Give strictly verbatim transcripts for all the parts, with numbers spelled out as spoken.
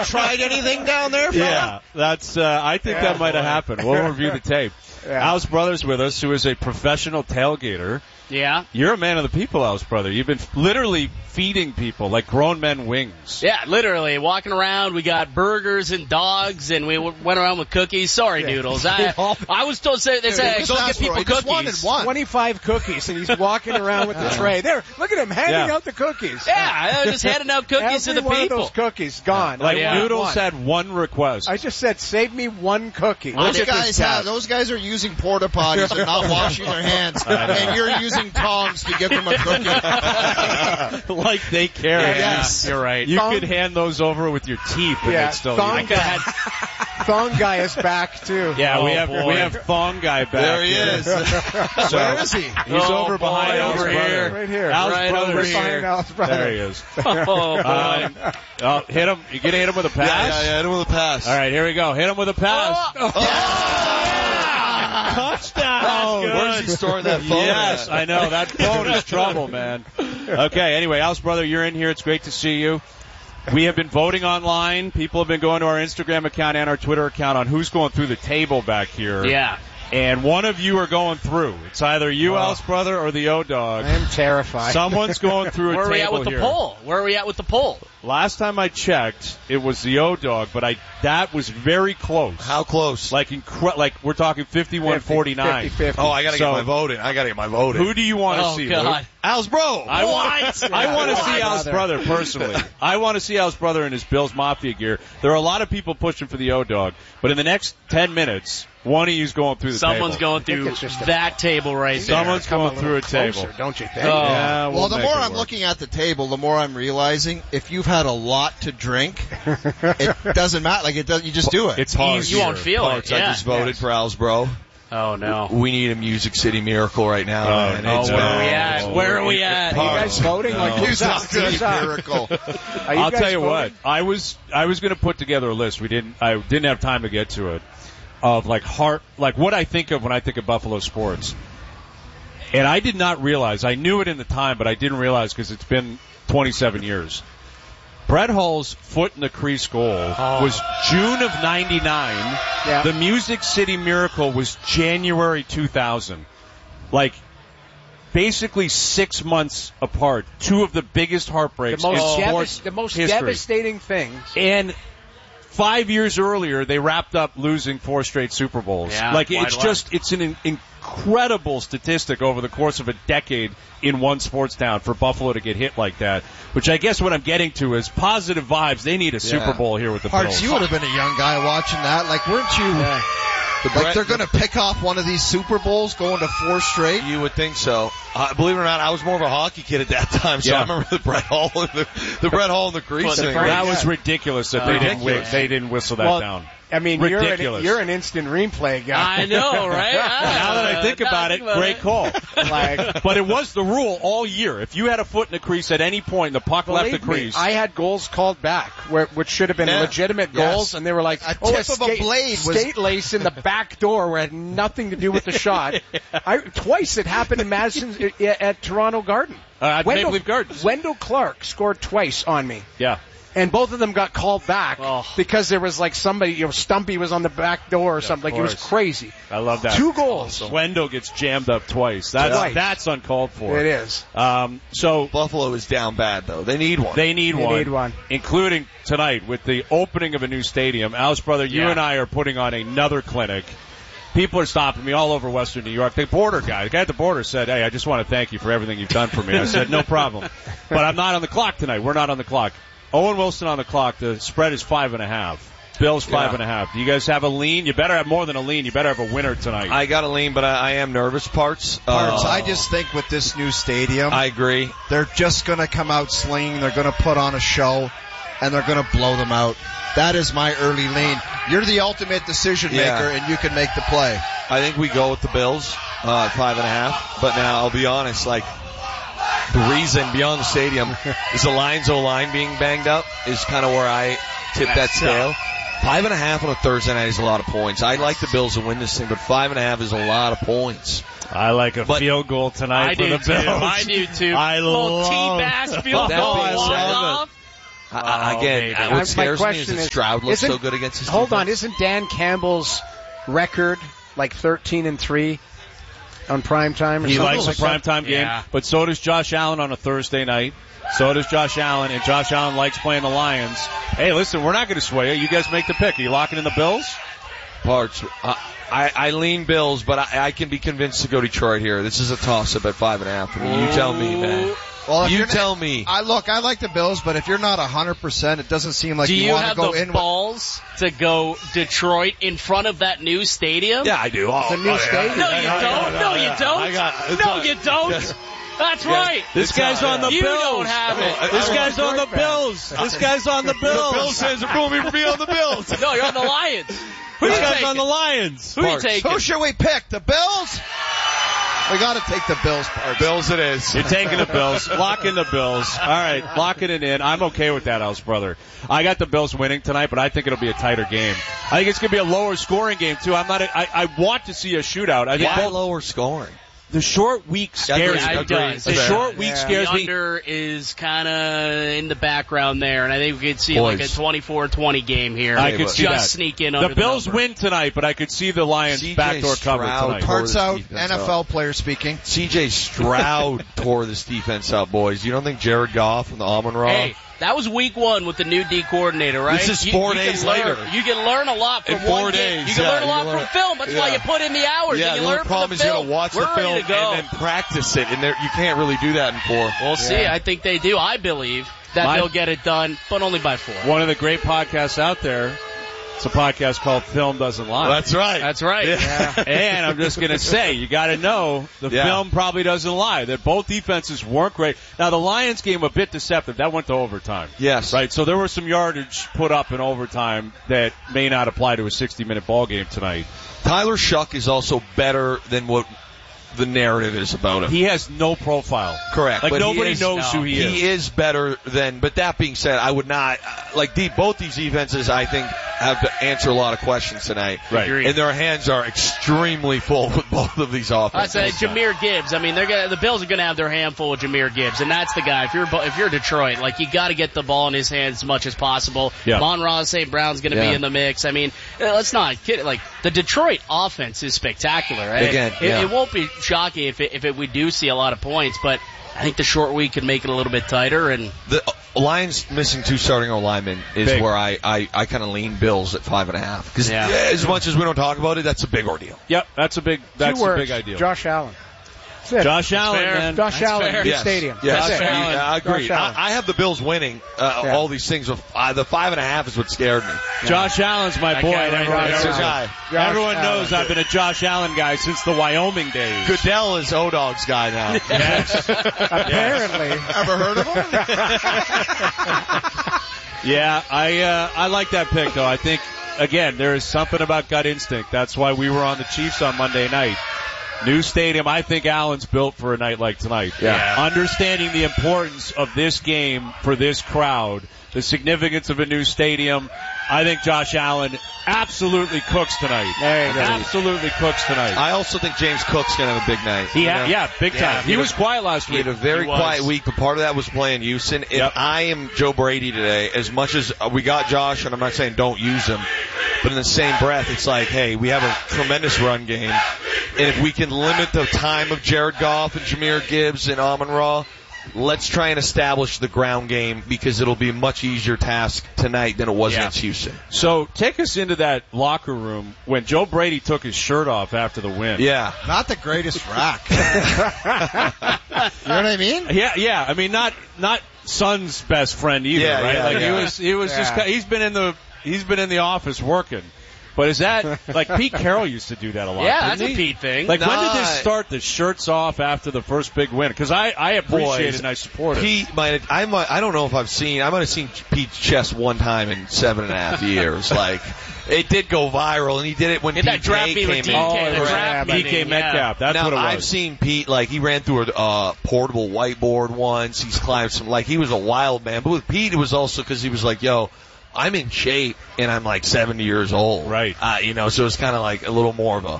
you tried anything down there, fella? Yeah, that's. Uh, I think Yeah, that might have happened. We'll review the tape. Yeah. Al's brother's with us, who is a professional tailgater. Yeah. You're a man of the people, Al's brother. You've been literally feeding people like grown men wings. Yeah, literally walking around. We got burgers and dogs, and we w- went around with cookies. Sorry, Noodles. I I was told say they say go get people cookies. twenty-five cookies, and he's walking around with the tray. There, look at him handing Yeah. out the cookies. Yeah, I was just handing out cookies Every to the one people. of those cookies gone. Like I want Noodles one. had one request. I just said, save me one cookie. Those at this guys tab. have, those guys are using porta potties and not washing their hands, and you're using tongs to give them a cookie. Like they care. Yeah, Yes, you're right. You Thong- could hand those over with your teeth, and Yeah, they'd still thong eat. I could have had Thong guy is back too. Yeah, Oh, we have boy. we have Thong guy back. There he here. is. So, Where is he? He's Oh, over boy, behind Al's over brother. here. Right here. Al's Right brother over is here. Behind Al's brother. There he is. oh, boy. Um, oh, hit him. You gonna hit him with a pass? Yeah, yeah, yeah, hit him with a pass. All right, here we go. Hit him with a pass. Touchdown. Where's he storing that phone Yes, at? I know. That phone is trouble, man. Okay, anyway, Al's brother, you're in here. It's great to see you. We have been voting online. People have been going to our Instagram account and our Twitter account on who's going through the table back here. Yeah. And one of you are going through. It's either you, Oh. Al's brother, or the O-Dog. I am terrified. Someone's going through a Where are table we at with the here. poll? Where are we at with the poll? Last time I checked, it was the O-Dog, but I that was very close. How close? Like incre- like we're talking fifty-one forty-nine. fifty fifty. Oh, I gotta So- get my vote in. I gotta get my vote in. Who do you want to Oh, see? God. Luke? Al's bro. I want I want to see What? Al's brother personally. I want to see Al's brother in his Bills Mafia gear. There are a lot of people pushing for the O-Dog, but in the next ten minutes, one of you's going through the Someone's table. going through it's just a- that table right there. Someone's Come going a through a little table. closer, don't you think? Oh. Yeah, we'll Well, the make more it I'm work. looking at the table, the more I'm realizing if you've had a lot to drink, it doesn't matter. Like it doesn't. You just do it. It's hard. You won't feel Parts, it. I Yeah. just voted for Al's bro. Oh, no. We need a Music City miracle right now. Oh, man. no. It's Oh, where are we bad. at? Where are we at? Are you guys voting? Like, who's Music up? City Who's up? miracle. Are you I'll guys tell you voting? what. I was I was going to put together a list. We didn't. I didn't have time to get to it. Of like heart, like what I think of when I think of Buffalo sports. And I did not realize. I knew it in the time, but I didn't realize because it's been twenty-seven years. Brett Hull's foot in the crease goal was June of ninety-nine. Yeah. The Music City Miracle was January two thousand. Like, basically six months apart. Two of the biggest heartbreaks The most, in devas- sports the most history. devastating things. And five years earlier, they wrapped up losing four straight Super Bowls. Yeah, like, wide it's left. just, it's an in- incredible statistic over the course of a decade in one sports town for Buffalo to get hit like that. Which I guess what I'm getting to is positive vibes. They need a Super Bowl here with the Parts, Bills. you would have been a young guy watching that. Like, weren't you? Like, they're going to pick off one of these Super Bowls going to four straight? You would think so. Uh, believe it or not, I was more of a hockey kid at that time, so Yeah. I remember the Brett Hall and the, the Brett Hall and the grease Well, the thing. Frank- That was ridiculous that they didn't Ridiculous. whi- they didn't whistle that Well, down. I mean, you're an, Ridiculous. you're an instant replay guy. I know, right? Now that I think Now about I it, think about great call. Like, But it was the rule all year. If you had a foot in the crease at any point, the puck left the believe me, crease. I had goals called back, where, which should have been Yeah. legitimate Yes. goals, and they were like, A oh, tip of a skate, blade was- skate lace in the back door where it had nothing to do with the shot. I, twice it happened in Madison at, at Toronto Garden. Uh, at Maple Leaf Gardens. Wendell Clark scored twice on me. Yeah. And both of them got called back Oh. because there was like somebody, you know, Stumpy was on the back door or something. Like, it was course. crazy. I love that. Two goals. Wendell gets jammed up twice. That's Twice. that's uncalled for. It is. Um, so Buffalo is down bad, though. They need one. they need They one, need one. including tonight with the opening of a new stadium. Al's brother, you Yeah. and I are putting on another clinic. People are stopping me all over Western New York. The border guy, the guy at the border said, hey, I just want to thank you for everything you've done for me. I said, no problem. But I'm not on the clock tonight. We're not on the clock. Owen Wilson on the clock. The spread is five and a half. Bills five Yeah. and a half. Do you guys have a lean? You better have more than a lean. You better have a winner tonight. I got a lean, but I, I am nervous, Parts. Parts. Uh, I just think with this new stadium, I agree. they're just going to come out slinging. They're going to put on a show, and they're going to blow them out. That is my early lean. You're the ultimate decision maker, Yeah. and you can make the play. I think we go with the Bills, uh, at five and a half. But now, I'll be honest, like, the reason beyond the stadium is the Lions O-line being banged up is kind of where I tip that scale. Five and a half on a Thursday night is a lot of points. I'd like the Bills to win this thing, but five and a half is a lot of points. I like a But- field goal tonight I for do the too. Bills. I do too. I Little love T-bass field That goal being walk said, off. I, Oh, again, baby. what My scares me is question that is, Stroud looks isn't- so good against his Hold on, defense. isn't Dan Campbell's record like thirteen and three on prime time? Or He something likes like a that? primetime game, Yeah. but so does Josh Allen on a Thursday night. So does Josh Allen, and Josh Allen likes playing the Lions. Hey, listen, we're not going to sway you. You guys make the pick. Are you locking in the Bills? Parts. Uh, I, I lean Bills, but I, I can be convinced to go Detroit here. This is a toss-up at five and a half. I mean, you tell me, man. Well, if You you're- tell me. I look, I like the Bills, but if you're not one hundred percent, it doesn't seem like Do you, you want to have go the in balls to go Detroit in front of that new stadium? Yeah, I do. Oh, The new oh, yeah. stadium. No, you don't. No, you don't. I got- it's no, not- you don't. That's right. This guy's on the You Bills. don't have it. This guy's on the Bills. This guy's on the Bills. Bill says are going to be on the Bills. No, you're on the Lions. Who This you guy's taking? on the Lions. Who you Parks. taking? Who should we pick? The Bills? We got to take the Bills part. Bills it is. You're taking the Bills. Lock in the Bills. All right, locking it in. I'm okay with that, House brother. I got the Bills winning tonight, but I think it'll be a tighter game. I think it's going to be a lower scoring game too. I'm not. A, I, I want to see a shootout. I think Why both, lower scoring? the short week scares Yeah, me. it does. The Yeah. short week Yeah. scares the me. under is kind of in the background there, and I think we could see like a Boys. twenty-four twenty game here. I could see just that. sneak in The under Bills number. win tonight, but I could see the Lions C J backdoor cover Stroud tonight. part- Parts Tore out, this defense N F L player speaking. C J Stroud tore this defense up, boys. You don't think Jared Goff from the Almond Raw? Hey, that was week one with the new D coordinator, right? This is You- four you can days learn- later. You can learn a lot from In four one game. days, You can yeah, learn a you lot learn- from film. That's why yeah. you put in the hours. Yeah, and you the learn only from problem the is you film. gotta watch We're the film ready to go. and then practice it, and there, you can't really do that in four. We'll see. I think they do. I believe that My- they'll get it done, but only by four. One of the great podcasts out there. It's a podcast called Film Doesn't Lie. That's right. That's right. Yeah. And I'm just going to say, you got to know the Yeah. film probably doesn't lie. That both defenses weren't great. Now the Lions game a bit deceptive. That went to overtime. Yes. Right. So there was some yardage put up in overtime that may not apply to a sixty minute ball game tonight. Tyler Shuck is also better than what the narrative is about him. He has no profile. Correct. Like but he nobody is- knows no. who he, is. He is better than, but that being said, I would not, uh, like the, both these defenses, I think, have to answer a lot of questions tonight. Right. Agreed. And their hands are extremely full with both of these I offenses. say Jahmyr Gibbs. I mean, they're gonna, the Bills are going to have their handful with Jahmyr Gibbs, and that's the guy. If you're if you're Detroit, like you got to get the ball in his hands as much as possible. Yeah. Monroe Saint Brown's going to Yeah. be in the mix. I mean, uh, let's not kid. Like the Detroit offense is spectacular. Right? Again, it, yeah. it won't be shocking if it, if it, we do see a lot of points, but I think the short week could make it a little bit tighter. And The uh, Lions missing two starting O-linemen is Big. where I, I, I kind of lean Bills at five and a half. Because Yeah. as much as we don't talk about it, that's a big ordeal. Yep. That's a big. That's Two a words. big idea. Josh Allen. That's it. Josh Allen, fair. man. Josh That's Allen, fair. new Yes. stadium. Yes. That's it. Josh Allen. Yeah, I agree. Josh Allen. I, I have the Bills winning uh, Yeah. all these things. Uh, the five and a half is what scared me. Josh Allen's my That boy. guy and right everyone there. That's knows your it. guy. Josh Everyone Allen. knows I've been a Josh Allen guy since the Wyoming days. Goodell is O-Dog's guy now. Yes. Apparently. Ever heard of him? Yeah, I uh, I like that pick though. I think again there is something about gut instinct. That's why we were on the Chiefs on Monday night. New stadium. I think Allen's built for a night like tonight. Yeah. Understanding the importance of this game for this crowd, the significance of a new stadium. I think Josh Allen absolutely cooks tonight. There you go. Absolutely cooks tonight. I also think James Cook's going to have a big night. He You had, know? yeah, big time. Yeah, he he was had- quiet last He week. had a very He was. quiet week, but part of that was playing Houston. If Yep. I am Joe Brady today, as much as uh, we got Josh, and I'm not saying don't use him, but in the same breath, it's like, hey, we have a tremendous run game, and if we can limit the time of Jared Goff and Jahmyr Gibbs and Amon-Ra, let's try and establish the ground game because it'll be a much easier task tonight than it was Yeah. against Houston. So take us into that locker room when Joe Brady took his shirt off after the win. Yeah. Not the greatest rack. You know what I mean? Yeah, yeah. I mean, not not son's best friend either, Yeah, right? yeah, like yeah. he was, he was just. Yeah. He's been in the he's been in the office working. But is that like Pete Carroll used to do that a lot? yeah, didn't that's a he? Pete thing. Like when did Nah. this start? The shirts off after the first big win? Because I I appreciate Boys, it and I support it. Pete might. I might. I don't know if I've seen. I might have seen Pete's chest one time in seven and a half years. Like it did go viral, and he did it when Get that D K draft meeting with came D K. in. Oh, the right. draft D K meeting, Metcalf. That's now what it was. I've seen Pete like he ran through a uh, portable whiteboard once. He's climbed some. Like he was a wild man. But with Pete, it was also because he was like, "Yo, I'm in shape and I'm like seventy years old." Right. Uh, you know, so it's kind of like a little more of a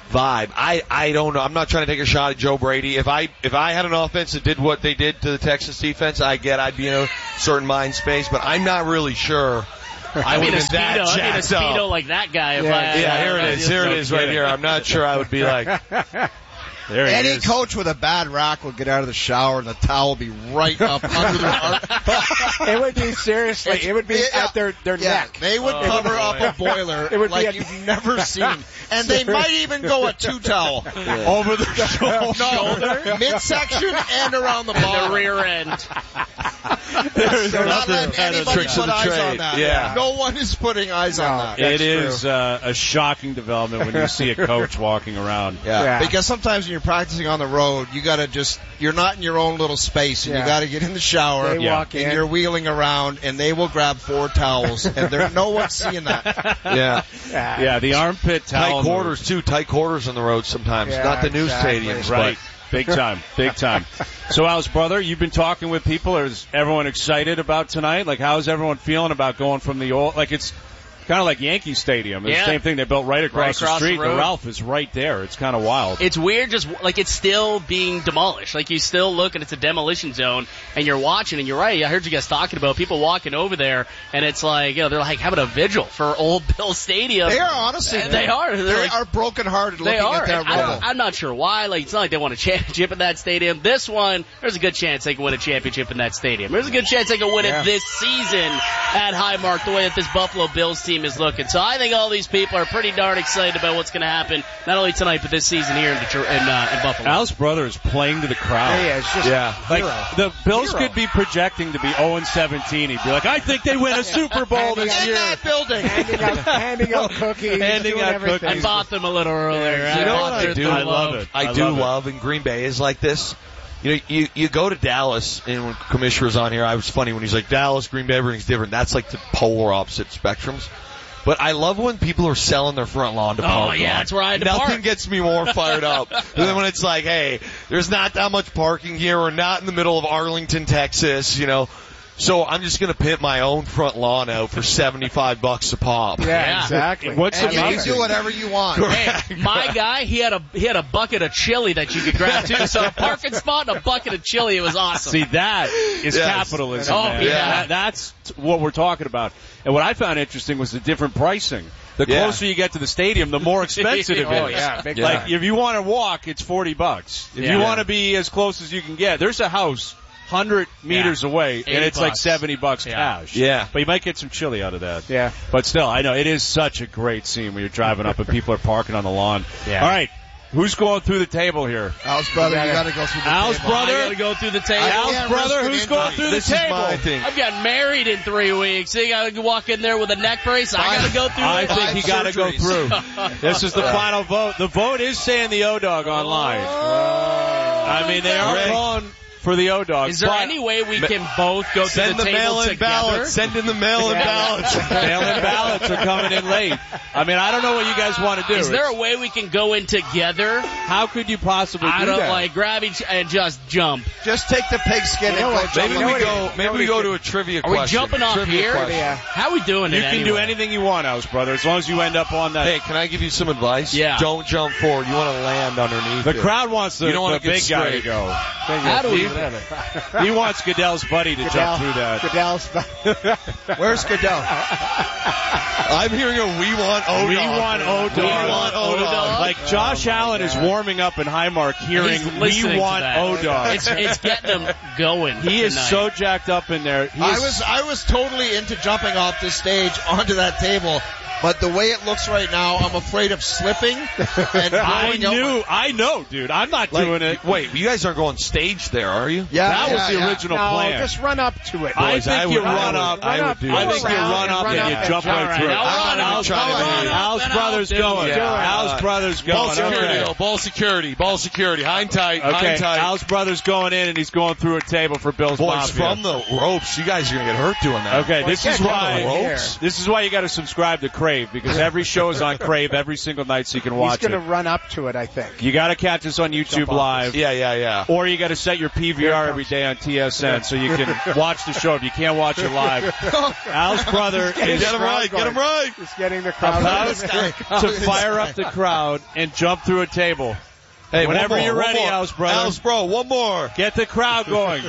vibe. I, I don't know. I'm not trying to take a shot at Joe Brady. If I, if I had an offense that did what they did to the Texas defense, I get I'd be in a certain mind space, but I'm not really sure. I I mean, would a have been that speedo, I mean, a jacked speedo up. like that guy. If Yeah, I, Yeah, here uh, it is. Here it is right here. I'm not sure I would be like, There he Any is. coach with a bad rack will get out of the shower and the towel will be right up under their arm. It would be seriously. It would be Yeah, at their their yeah, neck. They would Oh, cover boy. up a boiler It would be like a- you've never seen. And they might even go a two towel over the shoulder, no, midsection and around the the bottom. rear end. There's They're not nothing letting better anybody tricks of put the eyes trade. on that. Yeah. No one is putting eyes on No. that. It That's is uh, a shocking development when you see a coach walking around. Yeah. Yeah. Because sometimes when you're practicing on the road, you gotta just, you're not in your own little space and Yeah. you gotta get in the shower They Yeah. walk and in. you're wheeling around and they will grab four towels and there, no one's seeing that. yeah. Yeah. Yeah, the armpit towel. Tight quarters too. Tight quarters on the road sometimes. Yeah, Not the new exactly. stadiums, Right. Big time. Big time. So, Al's brother, you've been talking with people. Is everyone excited about tonight? Like, how's everyone feeling about going from the old, like it's kind of like Yankee Stadium. It's Yeah. the same thing they built right across, Right across the street. the road. Ralph is right there. It's kind of wild. It's weird, just like it's still being demolished. Like you still look and it's a demolition zone, and you're watching, and you're right. I heard you guys talking about people walking over there, and it's like, you know, they're like having a vigil for Old Bill Stadium. They are honestly, They are. They're They like- are brokenhearted They looking are. at that And I rubble. don't, I'm not sure why. Like it's not like they won a championship in that stadium. This one, there's a good chance they can win a championship in that stadium. There's a good chance they can win Yeah. it this season at Highmark. The way that this Buffalo Bills team is looking, so I think all these people are pretty darn excited about what's going to happen not only tonight but this season here in Detroit in, uh, in Buffalo. Al's brother is playing to the crowd. Yeah, it's just Yeah. Like hero. the Bills Hero. could be projecting to be oh and seventeen. He'd be like, I think they win a Super Bowl this in year. that building. handing out, handing out cookies, Handing doing out everything. cookies. I bought them a little earlier. Yeah, You know bought what I their- do? their I love it. I, I do love it. love, and Green Bay is like this. You know, you, you go to Dallas, and when Commissioner was on here, I was funny when he's like, Dallas, Green Bay, everything's different. That's like the polar opposite spectrums. But I love when people are selling their front lawn to Oh, park yeah, on. that's where I had to Nothing park. gets me more fired up than when it's like, hey, there's not that much parking here. We're not in the middle of Arlington, Texas, you know. So I'm just going to pimp my own front lawn out for seventy-five bucks a pop. Yeah, Yeah. exactly. What's And you I can love do it. whatever you want. Hey, my guy, he had a he had a bucket of chili that you could grab too. So a parking spot and a bucket of chili, it was awesome. See, that is Yes. capitalism. Oh, man. yeah. That- that's t- what we're talking about. And what I found interesting was the different pricing. The Yeah. closer you get to the stadium, the more expensive it is. Oh, yeah, big Like, time. if you want to walk, it's forty bucks. If you Yeah. want to be as close as you can get, there's a house one hundred meters Yeah. away, and eighty it's like bucks. seventy bucks Yeah. cash. Yeah. But you might get some chili out of that. Yeah. But still, I know, it is such a great scene when you're driving up and people are parking on the lawn. Yeah. All right. Who's going through the table here? Al's brother, You you gotta- gotta go through the Al's table. brother? I gotta go through the table. I Al's can't brother, risk an who's injury. going through This the is table? my thing. I'm getting married in three weeks. You gotta walk in there with a neck brace. I gotta go through. I the- think you got to go surgeries. through. This is the final vote. The vote is saying the O-Dog online. I mean, they are Rick. calling for the O-Dog. Is there but any way we can both go through Send the, the table mail-in together? ballots. Send in the mail-in ballots. mail-in ballots are coming in late? I mean, I don't know what you guys want to do. Is there a way we can go in together? How could you possibly I do don't that? like grab each and just jump. Just take the pigskin You know and what? go jump Maybe You know we what go. it- Maybe we go to a trivia Are we question. jumping off Trivia here? question. Yeah. How are we doing You it can anyway? do anything you want, House brother, as long as you end up on that. Hey, can I give you some advice? Yeah. Don't jump forward. You want to land underneath. the it. crowd wants the, You don't wanna the get big guy to straight. go. How do we? He wants Goodell's buddy to jump through that. Goodell's. Where's Goodell? I'm hearing a we want O-Dog. We want O-Dog. We want O-Dog. Like Josh Allen is warming up in Highmark hearing He's we listening to want that. O-Dog. It's it's getting them going. He is tonight. so jacked up in there. He I is- was I was totally into jumping off this stage onto that table, but the way it looks right now, I'm afraid of slipping and I blowing out knew, my- I know, dude. I'm not Like, doing it. Wait, you guys aren't going stage there, are you? Yeah, That was yeah, the yeah. original No, plan. just run up to it. I Boys, think I you would- I run would- up. I would do I that. think you Run run up up and and you run jump up. right All through. right, I'll run up. Al's I'll brother's run going. up Al's and brother's I'll do going. it. Al's Yeah. brother's Ball going. security, Okay. though. Ball security. Ball security. Hind tight. Okay, Hind tight. Al's brother's going in and he's going through a table for Bill's Boys, Mafia. from the ropes, you guys are going to get hurt doing that. Okay, this is From the why ropes? this is why you got to subscribe to Craig. Crave because every show is on Crave every single night, so you can watch He's going it. to run up to it, I think. You got to catch us on YouTube Live. Yeah, yeah, yeah. Or you got to set your P V R every day on T S N so you can watch the show if you can't watch it live. Al's brother is Get him right, get him right. He's getting the crowd about going. to fire up the crowd and jump through a table. Hey, Whenever one more, you're one ready, more. Al's brother. Al's bro, one more. Get the crowd going.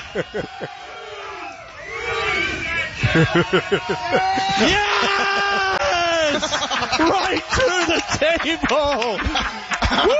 Yes! Right to the table! Woo!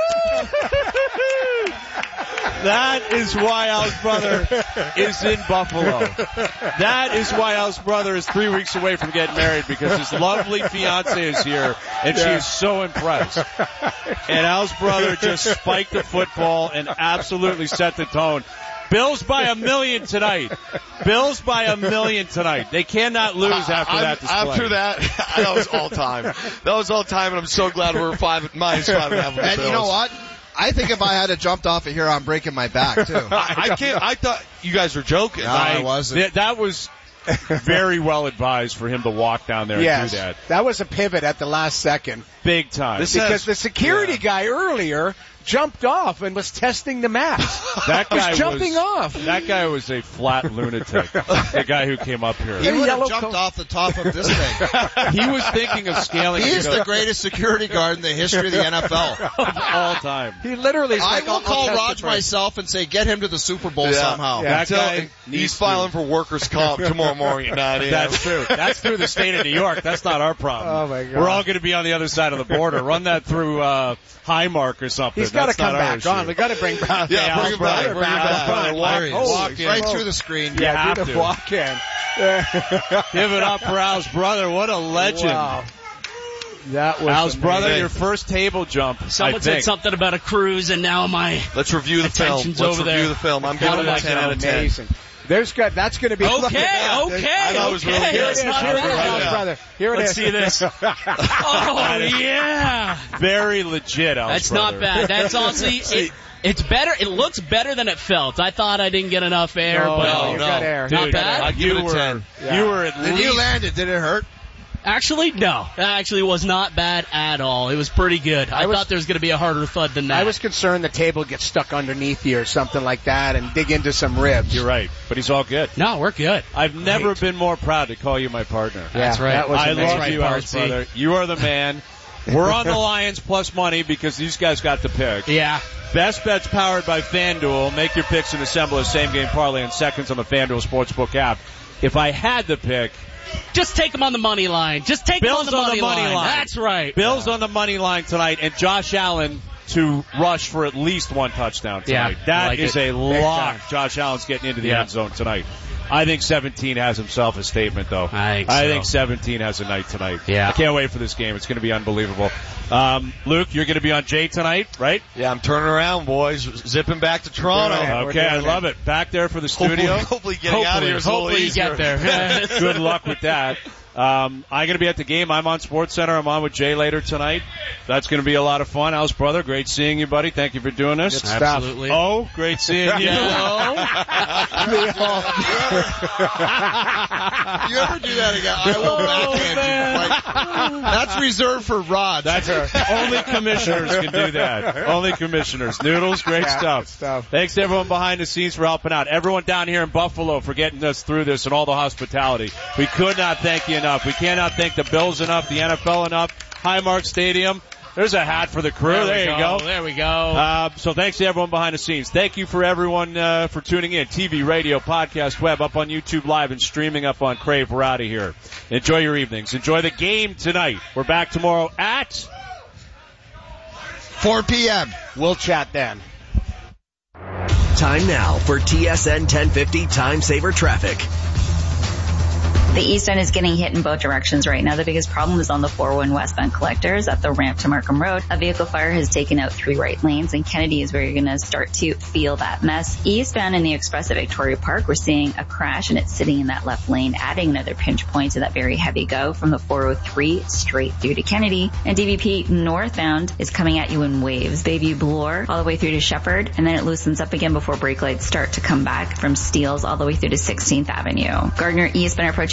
That is why Al's brother is in Buffalo. That is why Al's brother is three weeks away from getting married because his lovely fiance is here and she is so impressed. And Al's brother just spiked the football and absolutely set the tone. Bills by a million tonight. Bills by a million tonight. They cannot lose after I, that display. After that, that was all time. That was all time, and I'm so glad we're five minus five and a half. With the And Bills. you know what? I think if I had jumped off of here, I'm breaking my back too. I, I can't. I thought you guys were joking. No, I wasn't. Th- that was very well advised for him to walk down there Yes, and do that. that was a pivot at the last second. Big time. This Because has- the security yeah. guy earlier jumped off and was testing the map. That guy was jumping was, off. That guy was a flat lunatic. The guy who came up here. He would yellow have jumped coat. off the top of this thing. He was thinking of scaling. He to is go the greatest security guard in the history of the N F L. of all time. He literally is I like, will I'll- call I'll test Raj it first. myself and say, get him to the Super Bowl Yeah. somehow. Yeah. That Tell- guy and needs he's to- filing for workers' comp tomorrow morning at nine a.m. That's true. That's through the state of New York. That's not our problem. Oh, my God. We're all going to be on the other side of the border. Run that through uh, Highmark or something. He's got to That's come not our back issue. on. We got to bring back. Yeah, Hey, bring Al's him back. brother. Bring him Al's back. brother. Hilarious. Walk in. Right through the screen. You Yeah, have do the to. walk in. Give it up for Al's brother. What a legend. Wow. That was Al's amazing. brother, your first table jump. Someone I said think. something about a cruise, and now my Let's review the film. Let's Attention's over review there. the film. I'm That giving it a was ten out of ten. amazing. There's got that's going to be okay, okay, I thought it was okay. really good. That's Here it is, not here it is, bad. Al's Yeah. brother. Here it Let's is. see this. Oh yeah, Very legit, Al's that's brother. not bad. That's honestly. It, it's better. It looks better than it felt. I thought I didn't get enough air, No, but no, you no. got air. Not You got bad? air. I'd give You it a were, ten. Yeah. you were at When least you landed, did it hurt? actually, no. It actually was not bad at all. It was pretty good. I, I was- thought there was going to be a harder thud than that. I was concerned the table gets stuck underneath you or something like that and dig into some ribs. You're right, but he's all good. No, we're good. I've never Right. been more proud to call you my partner. That's Yeah, right. that was I amazing. love right, you, Al's Bartsy. brother. You are the man. We're on the Lions plus money because these guys got the pick. Yeah. Best bets powered by FanDuel. Make your picks and assemble a same-game parlay in seconds on the FanDuel Sportsbook app. If I had the pick, Just take them on the money line. Just take Bills them on the money, money line. line. That's right. Bills on the money line tonight, and Josh Allen to rush for at least one touchdown tonight. Yeah, that I like is it. a lock. time. Josh Allen's getting into the Yeah. end zone tonight. I think seventeen has himself a statement, though. I think I so. think seventeen has a night tonight. Yeah. I can't wait for this game. It's going to be unbelievable. Um, Luke, you're going to be on Jay tonight, right? Yeah, I'm turning around, boys. Zipping back to Toronto. Yeah, we're Okay, I doing love it. Back there for the studio. Hopefully, hopefully getting out of here is a little Hopefully you easier. get there. Good luck with that. Um, I'm going to be at the game. I'm on SportsCenter. I'm on with Jay later tonight. That's going to be a lot of fun. Al's brother, great seeing you, buddy. Thank you for doing this. Good stuff. Absolutely. Oh, great seeing you. You ever do that again? I will backhand you. Like, that's reserved for Rod. That's only commissioners can do that. Only commissioners. Noodles, great Yeah, stuff. good stuff. Thanks to everyone behind the scenes for helping out. Everyone down here in Buffalo for getting us through this and all the hospitality. We could not thank you enough. We cannot thank the Bills enough, the N F L enough. Highmark Stadium. There's a hat for the crew. There, There we you go. go. There we go. Uh, so thanks to everyone behind the scenes. Thank you for everyone uh, for tuning in. T V, radio, podcast, web, up on YouTube Live and streaming up on Crave. We're out of here. Enjoy your evenings. Enjoy the game tonight. We're back tomorrow at four p.m. We'll chat then. Time now for T S N ten fifty Time Saver Traffic. The east end is getting hit in both directions right now. The biggest problem is on the four oh one westbound collectors at the ramp to Markham Road. A vehicle fire has taken out three right lanes, and Kennedy is where you're going to start to feel that mess. Eastbound in the express at Victoria Park, we're seeing a crash, and it's sitting in that left lane, adding another pinch point to that very heavy go from the four oh three straight through to Kennedy. And D V P northbound is coming at you in waves. Bayview Bloor all the way through to Shepherd, and then it loosens up again before brake lights start to come back from Steeles all the way through to sixteenth Avenue. Gardner eastbound approaching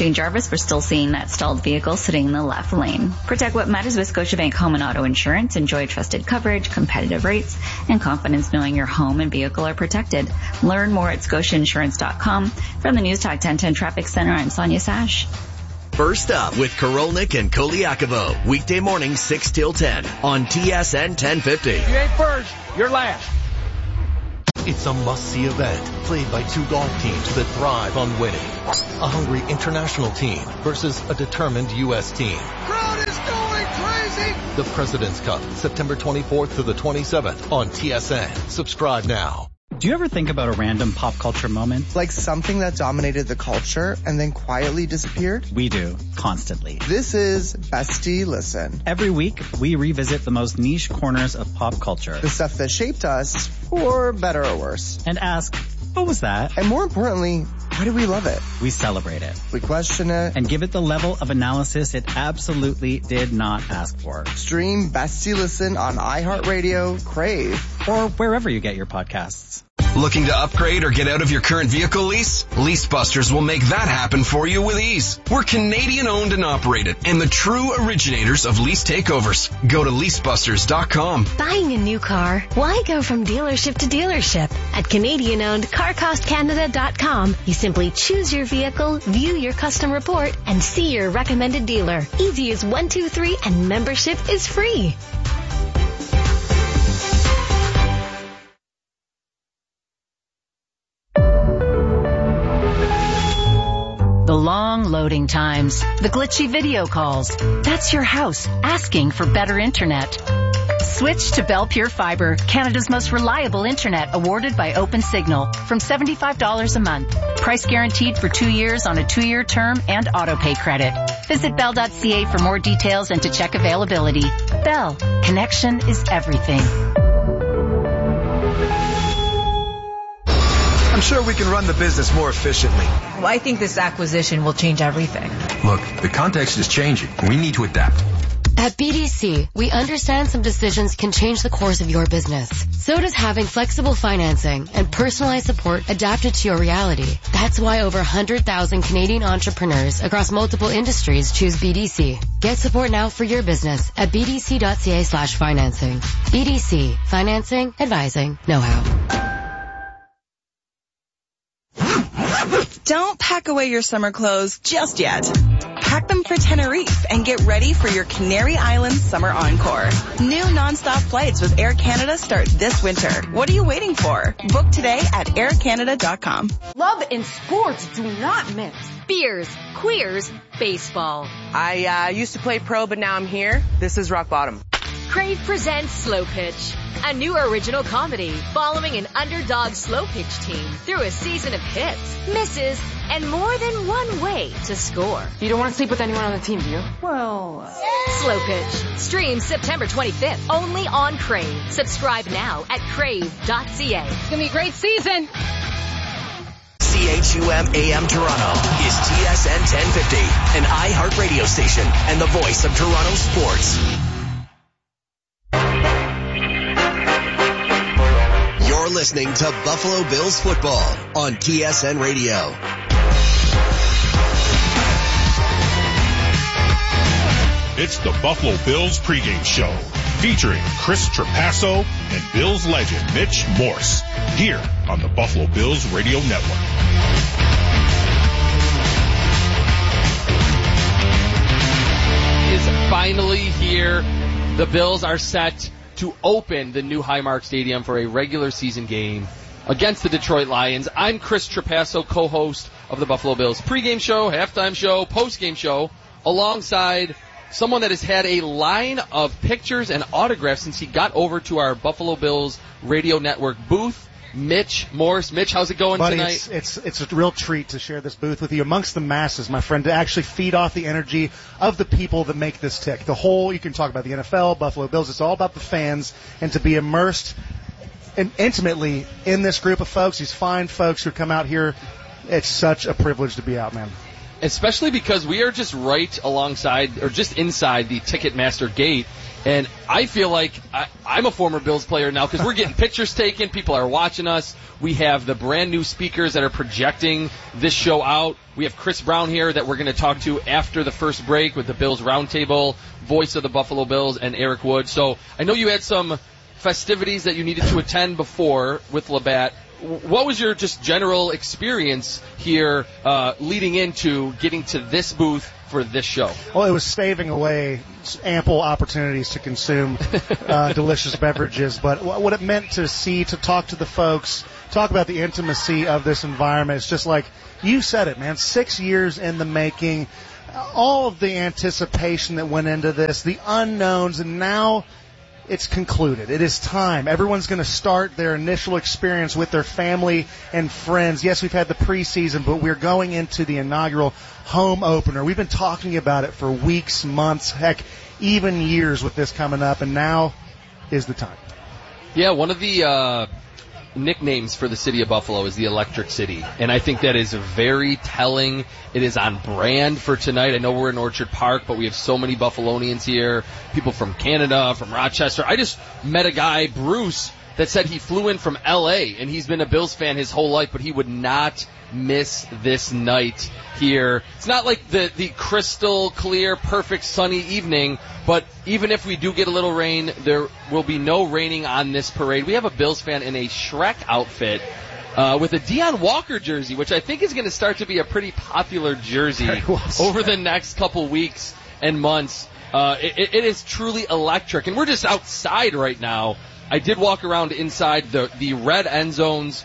Shane Jarvis for still seeing that stalled vehicle sitting in the left lane. Protect what matters with Scotiabank Home and Auto Insurance. Enjoy trusted coverage, competitive rates, and confidence knowing your home and vehicle are protected. Learn more at scotia insurance dot com. From the News Talk ten ten Traffic Center, I'm Sonia Sash. First up with Korolnik and Koliakovo. Weekday morning six till ten on T S N ten fifty. You ain't first, you're last. It's a must-see event played by two golf teams that thrive on winning. A hungry international team versus a determined U S team. Crowd is going crazy! The President's Cup, September twenty-fourth to the twenty-seventh on T S N. Subscribe now. Do you ever think about a random pop culture moment? Like something that dominated the culture and then quietly disappeared? We do, constantly. This is Bestie Listen. Every week, we revisit the most niche corners of pop culture. The stuff that shaped us, for better or worse. And ask, what was that? And more importantly, why do we love it? We celebrate it. We question it. And give it the level of analysis it absolutely did not ask for. Stream Bestie Listen on iHeartRadio, Crave, or wherever you get your podcasts. Looking to upgrade or get out of your current vehicle lease? LeaseBusters will make that happen for you with ease. We're Canadian owned and operated and the true originators of lease takeovers. Go to lease busters dot com. Buying a new car? Why go from dealership to dealership? At Canadian owned car cost canada dot com, you simply choose your vehicle, view your custom report, and see your recommended dealer. Easy as one, two, three, and membership is free. The long loading times, the glitchy video calls. That's your house asking for better internet. Switch to Bell Pure Fiber, Canada's most reliable internet, awarded by OpenSignal, from seventy-five dollars a month. Price guaranteed for two years on a two-year term and auto-pay credit. Visit bell dot c a for more details and to check availability. Bell, connection is everything. I'm sure we can run the business more efficiently. Well, I think this acquisition will change everything. Look, the context is changing. We need to adapt. At B D C, we understand some decisions can change the course of your business. So does having flexible financing and personalized support adapted to your reality. That's why over one hundred thousand Canadian entrepreneurs across multiple industries choose B D C. Get support now for your business at b d c dot c a slash financing. B D C. Financing, advising, know-how. Don't pack away your summer clothes just yet. Pack them for Tenerife and get ready for your Canary Islands Summer Encore. New nonstop flights with Air Canada start this winter. What are you waiting for? Book today at air canada dot com. Love and sports do not mix. Beers, queers, baseball. I uh, used to play pro, but now I'm here. This is rock bottom. Crave presents Slow Pitch, a new original comedy following an underdog slow pitch team through a season of hits, misses, and more than one way to score. You don't want to sleep with anyone on the team, do you? Well, uh... Slow Pitch. Stream September twenty-fifth only on Crave. Subscribe now at crave dot c a. It's going to be a great season. C H U M A M Toronto is T S N ten fifty, an iHeartRadio station and the voice of Toronto sports. You're listening to Buffalo Bills football on T S N Radio. It's the Buffalo Bills pregame show featuring Chris Trapasso and Bills legend Mitch Morse here on the Buffalo Bills Radio Network. Is finally here. The Bills are set to open the new Highmark Stadium for a regular season game against the Detroit Lions. I'm Chris Trapasso, co-host of the Buffalo Bills pregame show, halftime show, postgame show, alongside someone that has had a line of pictures and autographs since he got over to our Buffalo Bills Radio Network booth. Mitch Morse. Mitch, how's it going Buddy, tonight? It's, it's it's a real treat to share this booth with you amongst the masses, my friend, to actually feed off the energy of the people that make this tick. The whole, you can talk about the N F L, Buffalo Bills, it's all about the fans, and to be immersed in, intimately in this group of folks, these fine folks who come out here, it's such a privilege to be out, man. especially because we are just right alongside, or just inside the Ticketmaster gate. And I feel like I, I'm a former Bills player now because we're getting pictures taken. People are watching us. We have the brand new speakers that are projecting this show out. We have Chris Brown here that we're going to talk to after the first break with the Bills Roundtable, voice of the Buffalo Bills, and Eric Wood. So I know you had some festivities that you needed to attend before with Labatt. What was your just general experience here uh, leading into getting to this booth for this show? Well, it was staving away ample opportunities to consume uh, delicious beverages, but what it meant to see, to talk to the folks, talk about the intimacy of this environment, it's just like you said it, man, six years in the making, all of the anticipation that went into this, the unknowns, and now it's concluded. It is time. Everyone's going to start their initial experience with their family and friends. Yes, we've had the preseason, but we're going into the inaugural home opener. We've been talking about it for weeks, months, heck, even years with this coming up, and now is the time. Yeah, one of the uh, nicknames for the city of Buffalo is the Electric City, and I think that is very telling. It is on brand for tonight. I know we're in Orchard Park, but we have so many Buffalonians here, people from Canada, from Rochester. I just met a guy, Bruce, that said he flew in from L A, and he's been a Bills fan his whole life, but he would not miss this night here. It's not like the, the crystal clear, perfect sunny evening, but even if we do get a little rain, there will be no raining on this parade. We have a Bills fan in a Shrek outfit uh, with a Deion Walker jersey, which I think is going to start to be a pretty popular jersey over the next couple weeks and months. Uh, it, it is truly electric, and we're just outside right now. I did walk around inside the, the red end zones.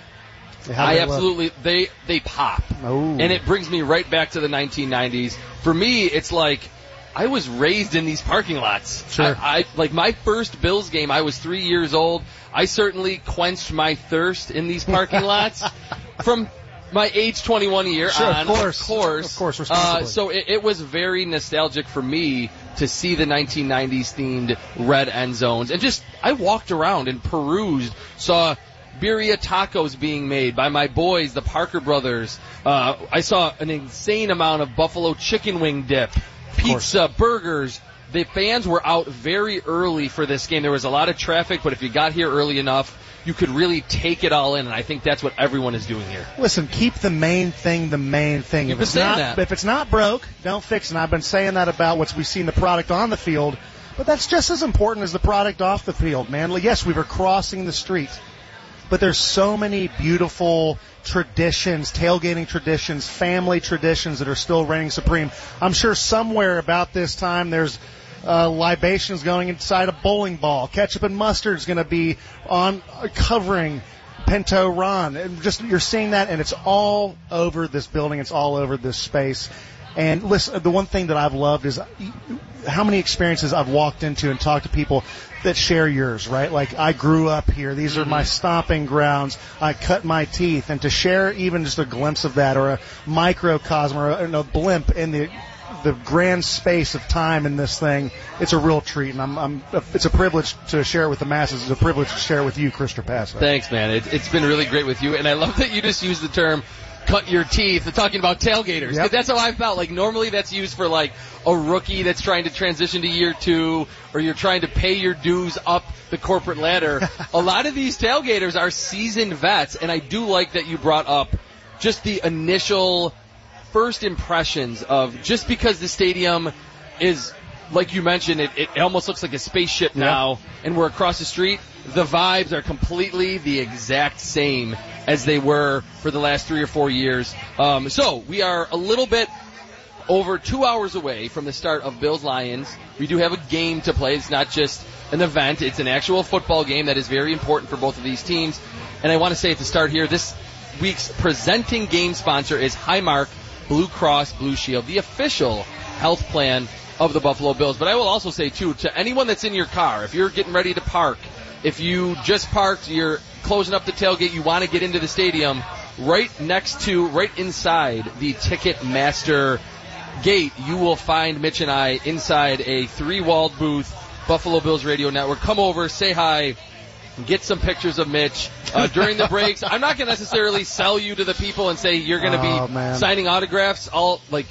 I absolutely, look? they they pop. Ooh. And it brings me right back to the nineteen nineties. For me, it's like I was raised in these parking lots. Sure. I, I like my first Bills game, I was three years old. I certainly quenched my thirst in these parking lots from my age twenty-one year sure, on. Of course, of course, of course, responsibly. Uh, so it, it was very nostalgic for me to see the nineteen nineties themed red end zones, and just I walked around and perused, saw birria tacos being made by my boys, the Parker brothers. Uh, I saw an insane amount of buffalo chicken wing dip, pizza, burgers. The fans were out very early for this game. There was a lot of traffic, but if you got here early enough, you could really take it all in, and I think that's what everyone is doing here. Listen, keep the main thing the main thing. You've if it's been not, saying that. If it's not broke, don't fix it. And I've been saying that about what we see in the product on the field, but that's just as important as the product off the field, man. Yes, we were crossing the street, but there's so many beautiful traditions, tailgating traditions, family traditions that are still reigning supreme. I'm sure somewhere about this time there's uh, libations going inside a bowling ball. Ketchup and mustard is going to be on uh, covering Pinto Ron. And just you're seeing that, and it's all over this building. It's all over this space. And listen, the one thing that I've loved is how many experiences I've walked into and talked to people that share yours, right? Like, I grew up here. These are my stomping grounds. I cut my teeth. And to share even just a glimpse of that, or a microcosm, or a, a blimp in the the grand space of time in this thing, it's a real treat. And I'm, I'm it's a privilege to share it with the masses. It's a privilege to share it with you, Chris Trapasso. Thanks, man. It, it's been really great with you. And I love that you just used the term cut your teeth, talking about tailgaters. Yep. That's how I felt. Like, normally that's used for, like, a rookie that's trying to transition to year two, or you're trying to pay your dues up the corporate ladder. A lot of these tailgaters are seasoned vets, and I do like that you brought up just the initial first impressions of, just because the stadium is, like you mentioned, it, it almost looks like a spaceship now, yep. and we're across the street, the vibes are completely the exact same as they were for the last three or four years. Um, so we are a little bit over two hours away from the start of Bills Lions. We do have a game to play. It's not just an event. It's an actual football game that is very important for both of these teams. And I want to say at the start here, this week's presenting game sponsor is Highmark Blue Cross Blue Shield, the official health plan of the Buffalo Bills. But I will also say, too, to anyone that's in your car, if you're getting ready to park, if you just parked, you're closing up the tailgate, you want to get into the stadium, right next to, right inside the Ticketmaster gate, you will find Mitch and I inside a three-walled booth, Buffalo Bills Radio Network. Come over, say hi, get some pictures of Mitch uh, during the breaks. I'm not going to necessarily sell you to the people and say you're going to oh, be man. signing autographs. All like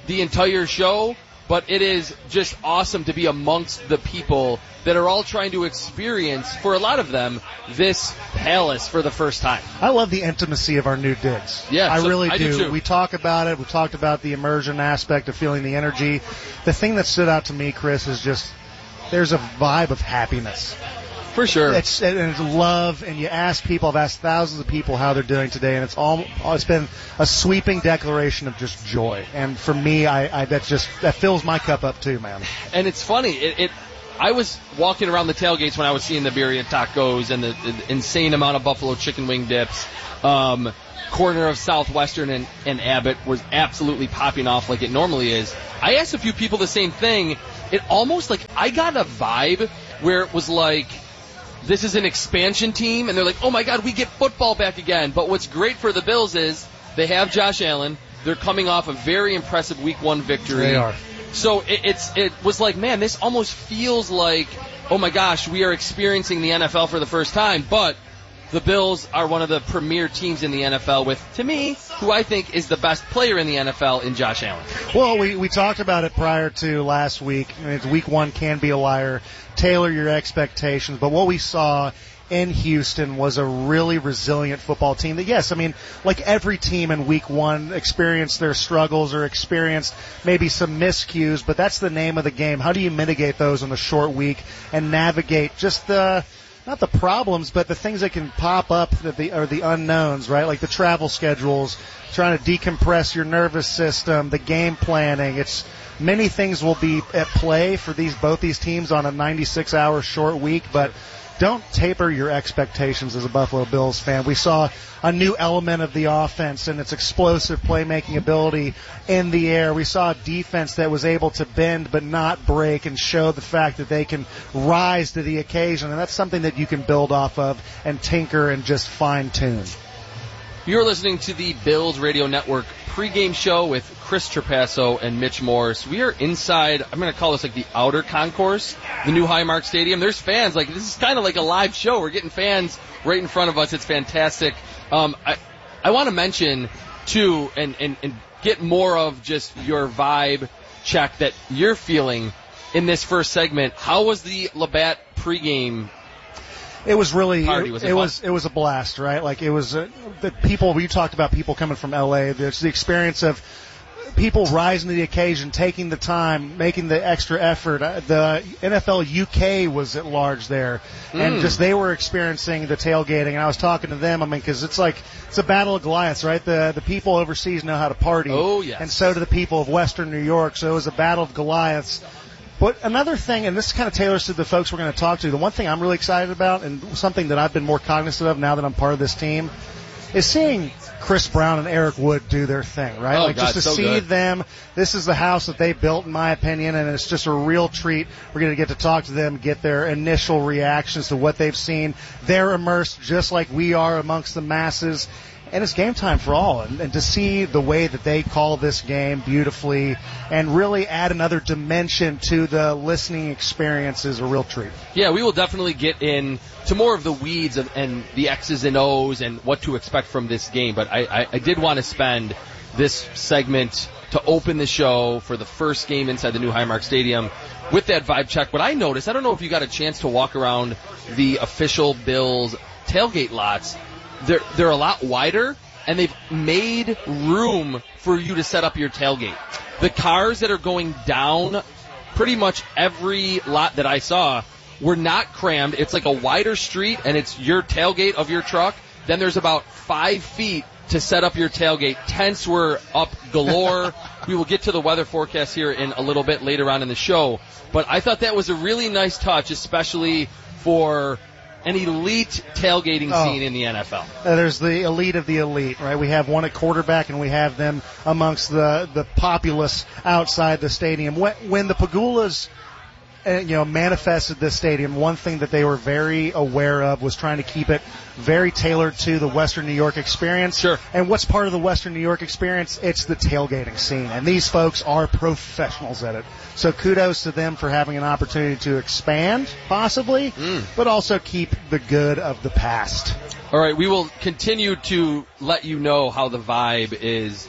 the entire show, but it is just awesome to be amongst the people that are all trying to experience, for a lot of them, this palace for the first time. I love the intimacy of our new digs. Yeah, I so really I do. do too. We talk about it. We talked about the immersion aspect of feeling the energy. The thing that stood out to me, Chris, is just there's a vibe of happiness. For sure. It's, and it's love, and you ask people, I've asked thousands of people how they're doing today, and it's all, it's been a sweeping declaration of just joy. And for me, I, I that's just, that fills my cup up too, man. And it's funny, it, it I was walking around the tailgates when I was seeing the birria tacos and the, the insane amount of buffalo chicken wing dips. Um, corner of Southwestern and, and Abbott was absolutely popping off like it normally is. I asked a few people the same thing. It almost like, I got a vibe where it was like, this is an expansion team, and they're like, oh my God, we get football back again. But what's great for the Bills is they have Josh Allen. They're coming off a very impressive week one victory. They are. So it, it's it was like, man, this almost feels like, oh my gosh, we are experiencing the N F L for the first time. But the Bills are one of the premier teams in the N F L with, to me, who I think is the best player in the N F L in Josh Allen. Well, we, we talked about it prior to last week. I mean, it's week one can be a liar. Tailor your expectations. But what we saw in Houston was a really resilient football team that, yes, I mean, like every team in week one experienced their struggles or experienced maybe some miscues, but that's the name of the game. How do you mitigate those in a short week and navigate just the, not the problems, but the things that can pop up that the, or the unknowns, right? Like the travel schedules, trying to decompress your nervous system, the game planning. It's, many things will be at play for these, both these teams on a ninety-six hour short week, but don't taper your expectations as a Buffalo Bills fan. We saw a new element of the offense and its explosive playmaking ability in the air. We saw a defense that was able to bend but not break and show the fact that they can rise to the occasion. And that's something that you can build off of and tinker and just fine-tune. You're listening to the Bills Radio Network pregame show with Chris Trapasso and Mitch Morris. We are inside, I'm going to call this like the outer concourse, the new Highmark Stadium. There's fans. Like, this is kind of like a live show. We're getting fans right in front of us. It's fantastic. Um, I, I want to mention, too, and, and, and get more of just your vibe check that you're feeling in this first segment. How was the Labatt pregame? It was really, Party. it, Was it it was, it was a blast, right? Like it was, uh, the people, we talked about people coming from L A. There's the experience of people rising to the occasion, taking the time, making the extra effort. Uh, the N F L U K was at large there, mm. and just they were experiencing the tailgating. And I was talking to them. I mean, because it's like it's a battle of Goliaths, right? The the people overseas know how to party, oh yes, and so do the people of Western New York. So it was a battle of Goliaths. But another thing, and this kind of tailors to the folks we're going to talk to, the one thing I'm really excited about, and something that I've been more cognizant of now that I'm part of this team, is seeing Chris Brown and Eric Wood do their thing, right? Oh, like God, just to so see good. them. This is the house that they built, in my opinion, and it's just a real treat. We're going to get to talk to them, get their initial reactions to what they've seen. They're immersed just like we are amongst the masses. And it's game time for all. And, and to see the way that they call this game beautifully and really add another dimension to the listening experience is a real treat. Yeah, we will definitely get in to more of the weeds of, and the X's and O's and what to expect from this game. But I, I, I did want to spend this segment to open the show for the first game inside the new Highmark Stadium with that vibe check. What I noticed, I don't know if you got a chance to walk around the official Bills tailgate lots. They're, they're a lot wider, and they've made room for you to set up your tailgate. The cars that are going down pretty much every lot that I saw were not crammed. It's like a wider street, and it's your tailgate of your truck. Then there's about five feet to set up your tailgate. Tents were up galore. We will get to the weather forecast here in a little bit later on in the show. But I thought that was a really nice touch, especially for an elite tailgating oh. scene in the N F L. Uh, there's the elite of the elite, right? We have one at quarterback, and we have them amongst the, the populace outside the stadium. When, when the Pagulas, uh, you know, manifested this stadium, one thing that they were very aware of was trying to keep it very tailored to the Western New York experience. Sure. And what's part of the Western New York experience? It's the tailgating scene, and these folks are professionals at it. So kudos to them for having an opportunity to expand, possibly, mm. but also keep the good of the past. All right, we will continue to let you know how the vibe is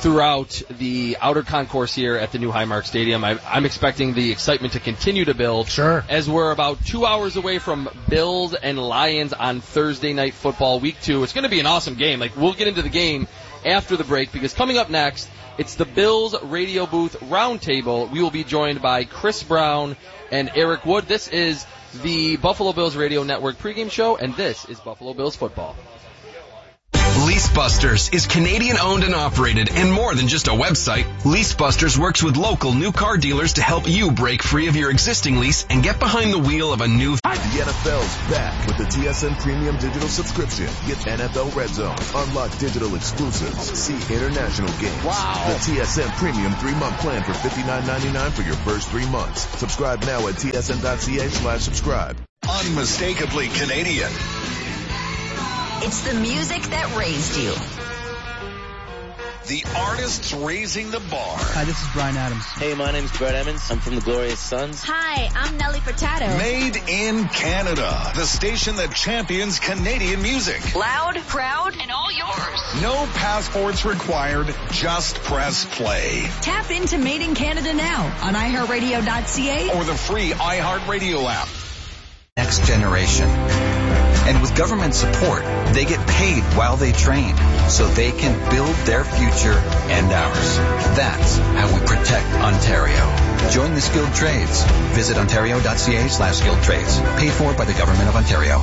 throughout the outer concourse here at the new Highmark Stadium. I, I'm expecting the excitement to continue to build. Sure. As we're about two hours away from Bills and Lions on Thursday Night Football Week Two. It's going to be an awesome game. Like, we'll get into the game after the break, because coming up next, it's the Bills Radio Booth Roundtable. We will be joined by Chris Brown and Eric Wood. This is the Buffalo Bills Radio Network pregame show, and this is Buffalo Bills football. Leasebusters is Canadian owned and operated, and more than just a website. Leasebusters works with local new car dealers to help you break free of your existing lease and get behind the wheel of a new. The N F L's back with the T S N Premium Digital Subscription. Get N F L Red Zone, unlock digital exclusives, see international games. Wow. The T S N Premium three-month plan for fifty-nine ninety-nine for your first three months. Subscribe now at tsn.ca slash subscribe. Unmistakably Canadian. It's the music that raised you. The artists raising the bar. Hi, this is Bryan Adams. Hey, my name's Brett Emmons. I'm from the Glorious Sons. Hi, I'm Nelly Furtado. Made in Canada. The station that champions Canadian music. Loud, proud, and all yours. No passports required. Just press play. Tap into Made in Canada now on i heart radio dot c a or the free iHeartRadio app. Next generation. And with government support, they get paid while they train, so they can build their future and ours. That's how we protect Ontario. Join the skilled trades. Visit ontario.ca slash skilled trades. Paid for by the Government of Ontario.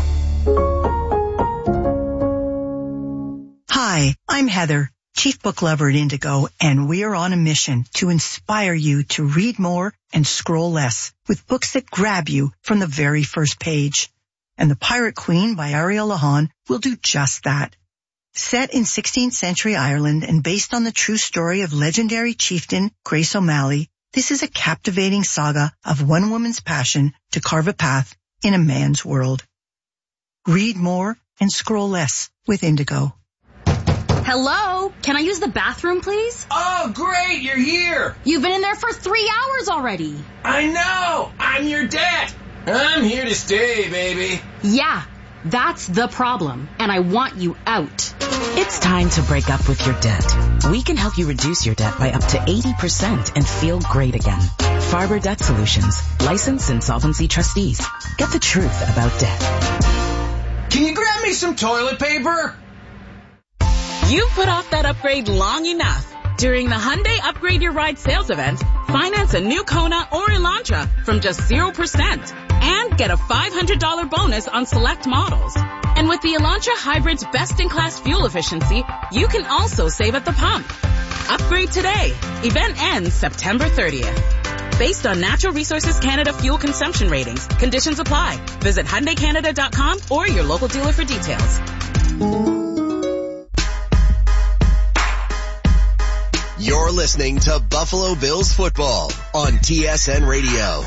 Hi, I'm Heather, Chief Book Lover at Indigo, and we are on a mission to inspire you to read more and scroll less with books that grab you from the very first page. And The Pirate Queen by Ariel Lahan will do just that. Set in sixteenth century Ireland and based on the true story of legendary chieftain Grace O'Malley, this is a captivating saga of one woman's passion to carve a path in a man's world. Read more and scroll less with Indigo. Hello? Can I use the bathroom, please? Oh, great, you're here. You've been in there for three hours already. I know. I'm your dad. I'm here to stay, baby. Yeah, that's the problem, and I want you out. It's time to break up with your debt. We can help you reduce your debt by up to eighty percent and feel great again. Farber Debt Solutions, licensed insolvency trustees. Get the truth about debt. Can you grab me some toilet paper? You've put off that upgrade long enough. During the Hyundai Upgrade Your Ride sales event, finance a new Kona or Elantra from just zero percent and get a five hundred dollars bonus on select models. And with the Elantra Hybrid's best-in-class fuel efficiency, you can also save at the pump. Upgrade today. Event ends September thirtieth. Based on Natural Resources Canada fuel consumption ratings, conditions apply. Visit Hyundai Canada dot com or your local dealer for details. You're listening to Buffalo Bills football on T S N Radio.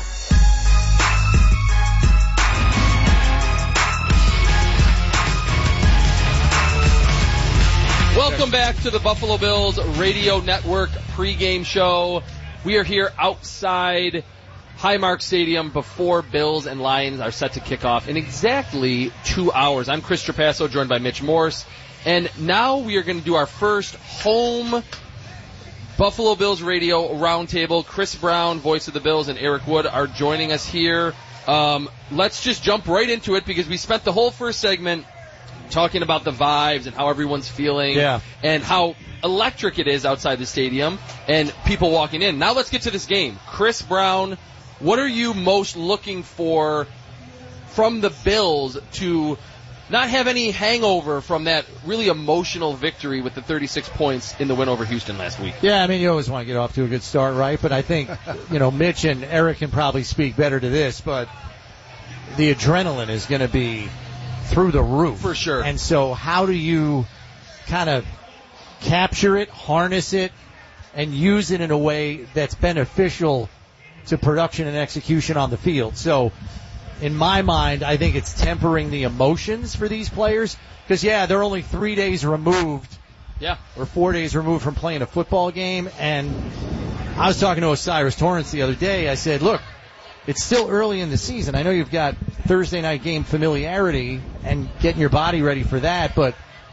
Welcome back to the Buffalo Bills Radio Network pregame show. We are here outside Highmark Stadium before Bills and Lions are set to kick off in exactly two hours. I'm Chris Trapasso, joined by Mitch Morse. And now we are going to do our first home Buffalo Bills Radio Roundtable. Chris Brown, voice of the Bills, and Eric Wood are joining us here. Um, let's just jump right into it because we spent the whole first segment talking about the vibes and how everyone's feeling yeah. and how electric it is outside the stadium and people walking in. Now let's get to this game. Chris Brown, what are you most looking for from the Bills to not have any hangover from that really emotional victory with the thirty-six points in the win over Houston last week? Yeah, I mean, you always want to get off to a good start, right? But I think, you know, Mitch and Eric can probably speak better to this, but the adrenaline is going to be through the roof. For sure. And so how do you kind of capture it, harness it, and use it in a way that's beneficial to production and execution on the field? So in my mind, I think it's tempering the emotions for these players because, yeah, they're only three days removed yeah, or four days removed from playing a football game. And I was talking to Osiris Torrance the other day. I said, look, it's still early in the season. I know you've got Thursday night game familiarity and getting your body ready for that, but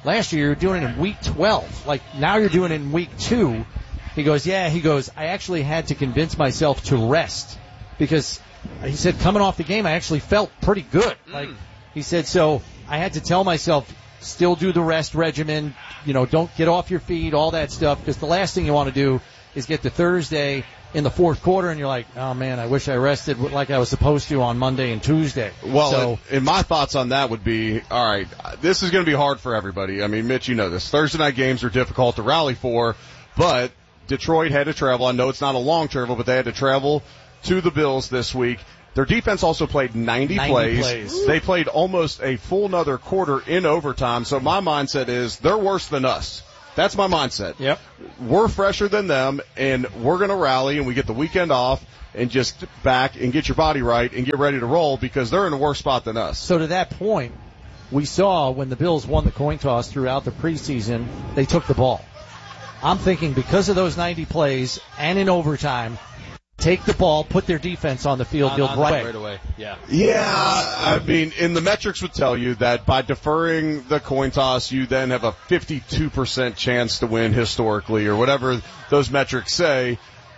last year you were doing it in week twelve. Like, now you're doing it in week two. He goes, yeah, he goes, I actually had to convince myself to rest because he said coming off the game, I actually felt pretty good. Mm. Like, he said, so I had to tell myself, still do the rest regimen, you know, don't get off your feet, all that stuff, because the last thing you want to do is get to Thursday in the fourth quarter and you're like, oh man, I wish I rested like I was supposed to on Monday and Tuesday. Well, so, and, and my thoughts on that would be, all right, this is going to be hard for everybody. I mean, Mitch, you know this. Thursday night games are difficult to rally for, but Detroit had to travel. I know it's not a long travel, but they had to travel to the Bills this week. Their defense also played ninety, ninety plays. plays. They played almost a full another quarter in overtime. So my mindset is they're worse than us. That's my mindset. Yep. We're fresher than them, and we're going to rally, and we get the weekend off and just back and get your body right and get ready to roll because they're in a worse spot than us. So to that point, we saw when the Bills won the coin toss throughout the preseason, they took the ball. I'm thinking because of those ninety plays and in overtime, take the ball, put their defense on the field, on, on right, right away. Yeah. Yeah, I mean, and the metrics would tell you that by deferring the coin toss, you then have a fifty-two percent chance to win historically or whatever those metrics say.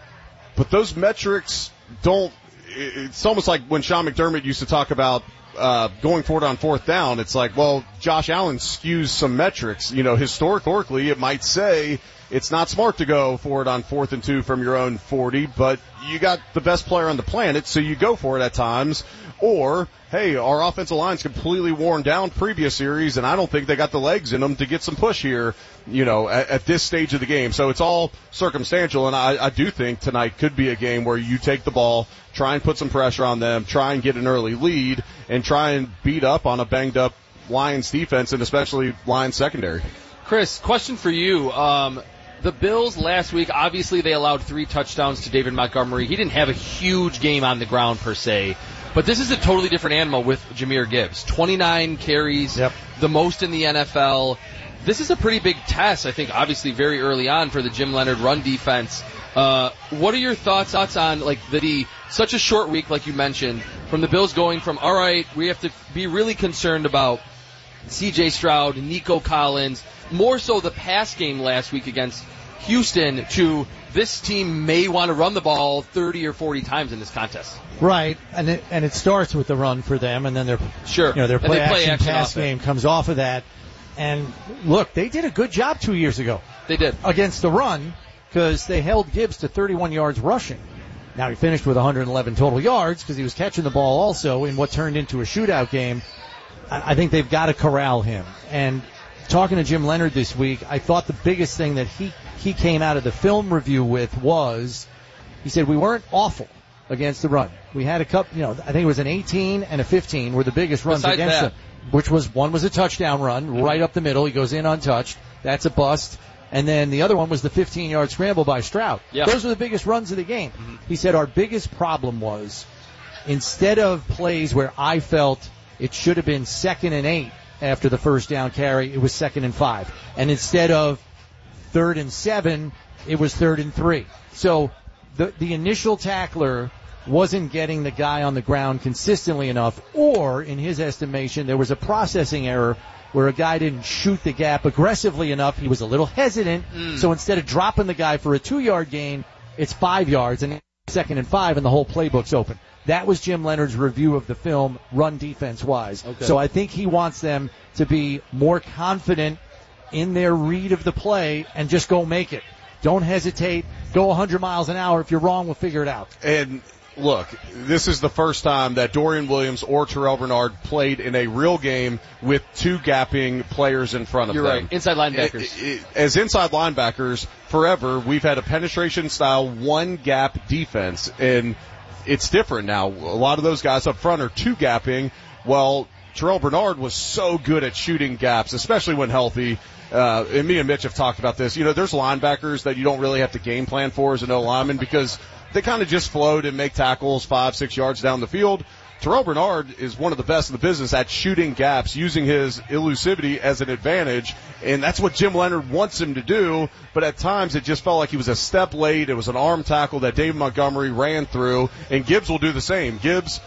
But those metrics don't, it's almost like when Sean McDermott used to talk about uh, going for it on fourth down. It's like, well, Josh Allen skews some metrics. You know, historically, it might say it's not smart to go for it on fourth and two from your own forty, but you got the best player on the planet, so you go for it at times. Or, hey, our offensive line's completely worn down previous series, and I don't think they got the legs in them to get some push here, you know, at, at this stage of the game. So it's all circumstantial, and I, I do think tonight could be a game where you take the ball, try and put some pressure on them, try and get an early lead, and try and beat up on a banged-up Lions defense, and especially Lions secondary. Chris, question for you. Um, the Bills last week, obviously they allowed three touchdowns to David Montgomery. He didn't have a huge game on the ground per se, but this is a totally different animal with Jahmyr Gibbs. twenty-nine carries, yep. the most in the N F L. This is a pretty big test, I think, obviously very early on for the Jim Leonhard run defense. Uh, what are your thoughts, thoughts on like the such a short week, like you mentioned, from the Bills going from, all right, we have to be really concerned about C J Stroud, Nico Collins, more so the pass game last week against Houston, to this team may want to run the ball thirty or forty times in this contest. Right, and it, and it starts with the run for them, and then their sure, you know, their play, play action, action pass game comes off of that. And look, they did a good job two years ago. They did against the run because they held Gibbs to thirty-one yards rushing. Now he finished with one hundred eleven total yards because he was catching the ball also in what turned into a shootout game. I, I think they've got to corral him. And talking to Jim Leonhard this week, I thought the biggest thing that he he came out of the film review with was, he said, we weren't awful against the run. We had a couple, you know, I think it was an eighteen and a fifteen were the biggest runs Besides against that. them, which was, one was a touchdown run mm-hmm. right up the middle. He goes in untouched. That's a bust. And then the other one was the fifteen-yard scramble by Stroud. Yeah. Those were the biggest runs of the game. Mm-hmm. He said our biggest problem was, instead of plays where I felt it should have been second and eight after the first down carry, it was second and five. And instead of third and seven, it was third and three. So the the initial tackler wasn't getting the guy on the ground consistently enough, or in his estimation, there was a processing error where a guy didn't shoot the gap aggressively enough. He was a little hesitant. Mm. So instead of dropping the guy for a two-yard gain, it's five yards and second and five, and the whole playbook's open. That was Jim Leonhard's review of the film, run defense-wise. Okay. So I think he wants them to be more confident in their read of the play and just go make it. Don't hesitate. Go one hundred miles an hour. If you're wrong, we'll figure it out. And look, this is the first time that Dorian Williams or Terrell Bernard played in a real game with two gapping players in front of You're them. right. Inside linebackers. It, it, as inside linebackers, forever, we've had a penetration-style one-gap defense, and it's different now. A lot of those guys up front are two-gapping. Well, Terrell Bernard was so good at shooting gaps, especially when healthy. Uh, and me and Mitch have talked about this. You know, there's linebackers that you don't really have to game plan for as an O-lineman because they kind of just float and make tackles five, six yards down the field. Terrell Bernard is one of the best in the business at shooting gaps, using his elusivity as an advantage, and that's what Jim Leonhard wants him to do, but at times it just felt like he was a step late. It was an arm tackle that David Montgomery ran through, and Gibbs will do the same. Gibbs,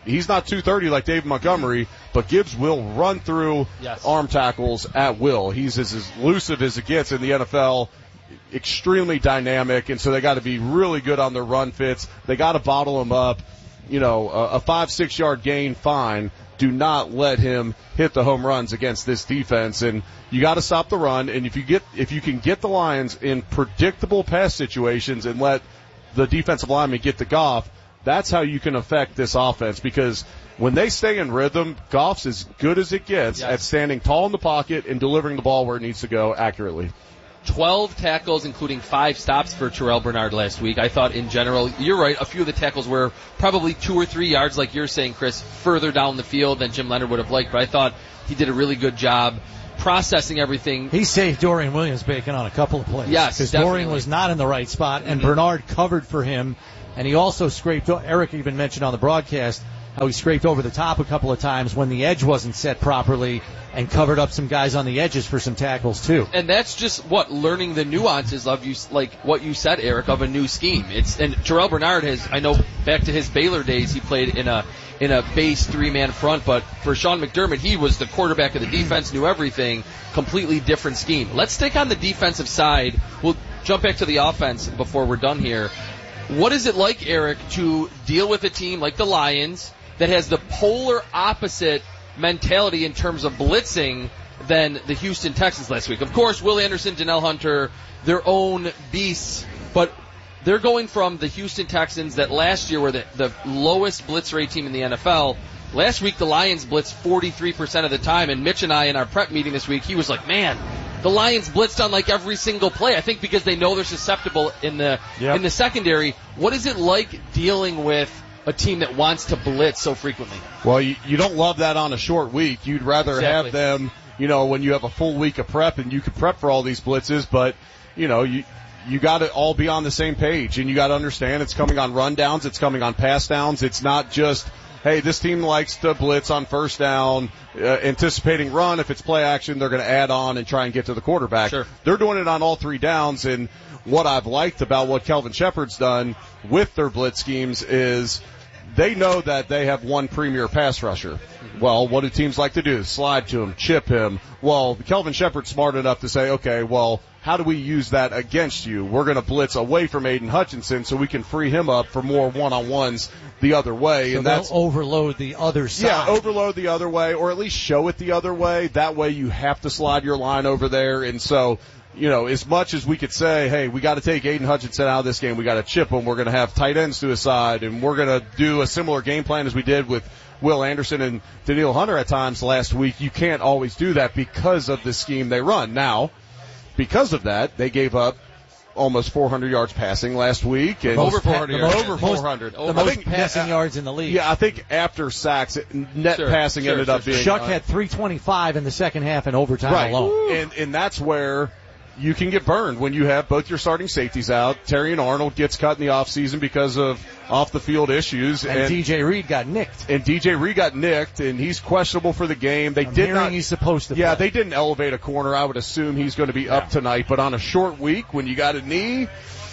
he's not two thirty like Dave Montgomery, but Gibbs will run through yes. arm tackles at will. He's as, as elusive as it gets in the N F L. Extremely dynamic, and so they got to be really good on their run fits. They got to bottle him up. You know, a, a five, six yard gain, fine. Do not let him hit the home runs against this defense, and you got to stop the run. And if you get, if you can get the Lions in predictable pass situations and let the defensive lineman get to Goff, that's how you can affect this offense. Because when they stay in rhythm, Goff's as good as it gets yes. at standing tall in the pocket and delivering the ball where it needs to go accurately. twelve tackles, including five stops for Terrell Bernard last week. I thought in general, you're right, a few of the tackles were probably two or three yards, like you're saying, Chris, further down the field than Jim Leonard would have liked, but I thought he did a really good job processing everything. He saved Dorian Williams-Bacon on a couple of plays. Yes, because Dorian was not in the right spot, and mm-hmm. Bernard covered for him, and he also scraped, Eric even mentioned on the broadcast, how he scraped over the top a couple of times when the edge wasn't set properly and covered up some guys on the edges for some tackles too. And that's just what learning the nuances of you, like what you said, Eric, of a new scheme. It's and Terrell Bernard has, I know, back to his Baylor days, he played in a in a base three-man front, but for Sean McDermott, he was the quarterback of the defense, knew everything, completely different scheme. Let's stick on the defensive side. We'll jump back to the offense before we're done here. What is it like, Eric, to deal with a team like the Lions that has the polar opposite mentality in terms of blitzing than the Houston Texans last week? Of course, Will Anderson, Danielle Hunter, their own beasts, but they're going from the Houston Texans that last year were the, the lowest blitz rate team in the N F L. Last week, the Lions blitzed forty-three percent of the time, and Mitch and I in our prep meeting this week, he was like, man, the Lions blitzed on like every single play. I think because they know they're susceptible in the yep. in the secondary. What is it like dealing with a team that wants to blitz so frequently? Well, you, you don't love that on a short week. You'd rather exactly. have them, you know, when you have a full week of prep and you can prep for all these blitzes, but, you know, you you got to all be on the same page, and you got to understand it's coming on rundowns, it's coming on pass downs. It's not just, hey, this team likes to blitz on first down, uh, anticipating run. If it's play action, they're going to add on and try and get to the quarterback. Sure. They're doing it on all three downs, and what I've liked about what Kelvin Shepherd's done with their blitz schemes is they know that they have one premier pass rusher. Well, what do teams like to do? Slide to him, chip him. Well, Kelvin Shepherd's smart enough to say, okay, well, how do we use that against you? We're going to blitz away from Aiden Hutchinson so we can free him up for more one-on-ones the other way. So and they'll that's overload the other side. Yeah, overload the other way, or at least show it the other way. That way you have to slide your line over there. And so, you know, as much as we could say, hey, we got to take Aiden Hutchinson out of this game, we got to chip him, we're going to have tight ends to his side, and we're going to do a similar game plan as we did with Will Anderson and Danielle Hunter at times last week. You can't always do that because of the scheme they run. Now, because of that, they gave up almost four hundred yards passing last week. And over four hundred yards. Over four hundred. The most think, passing uh, yards in the league. Yeah, I think after sacks, net sure, passing sure, ended sure, up being... Shuck uh, had three twenty-five in the second half in overtime right. alone. And, and that's where you can get burned when you have both your starting safeties out. Terry and Arnold gets cut in the offseason because of off-the-field issues. And, and D J Reed got nicked. And D J Reed got nicked, and he's questionable for the game. They I'm did hearing not. He's supposed to. Yeah, play. they didn't elevate a corner. I would assume he's going to be yeah. up tonight. But on a short week, when you got a knee,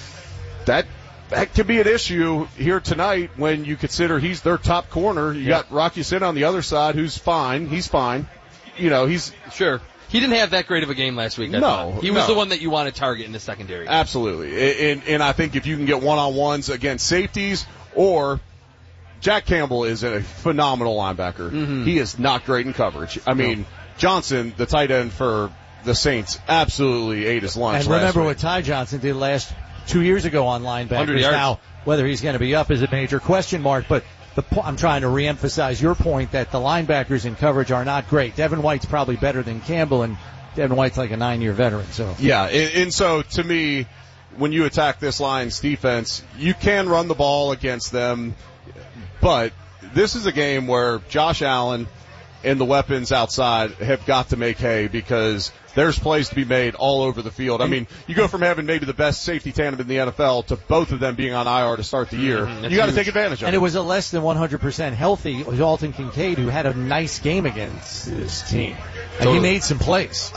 that that could be an issue here tonight. When you consider he's their top corner, you yeah. got Rocky Sin on the other side, who's fine. He's fine. You know, he's sure. He didn't have that great of a game last week. I no, thought. He was no. the one that you want to target in the secondary. Absolutely, and, and I think if you can get one-on-ones against safeties, or Jack Campbell is a phenomenal linebacker. Mm-hmm. He is not great in coverage. I mean, no. Johnson, the tight end for the Saints, absolutely ate his lunch. And remember last what Ty Johnson did last two years ago on linebackers. Now, whether he's going to be up is a major question mark, but The po- I'm trying to reemphasize your point that the linebackers in coverage are not great. Devin White's probably better than Campbell, and Devin White's like a nine-year veteran. So yeah, and, and so to me, when you attack this Lions defense, you can run the ball against them, but this is a game where Josh Allen and the weapons outside have got to make hay because there's plays to be made all over the field. I mean, you go from having maybe the best safety tandem in the N F L to both of them being on I R to start the year. Mm-hmm. You got to take advantage of it. And it was a less than one hundred percent healthy Dalton Kincaid who had a nice game against this team. And totally. He made some plays.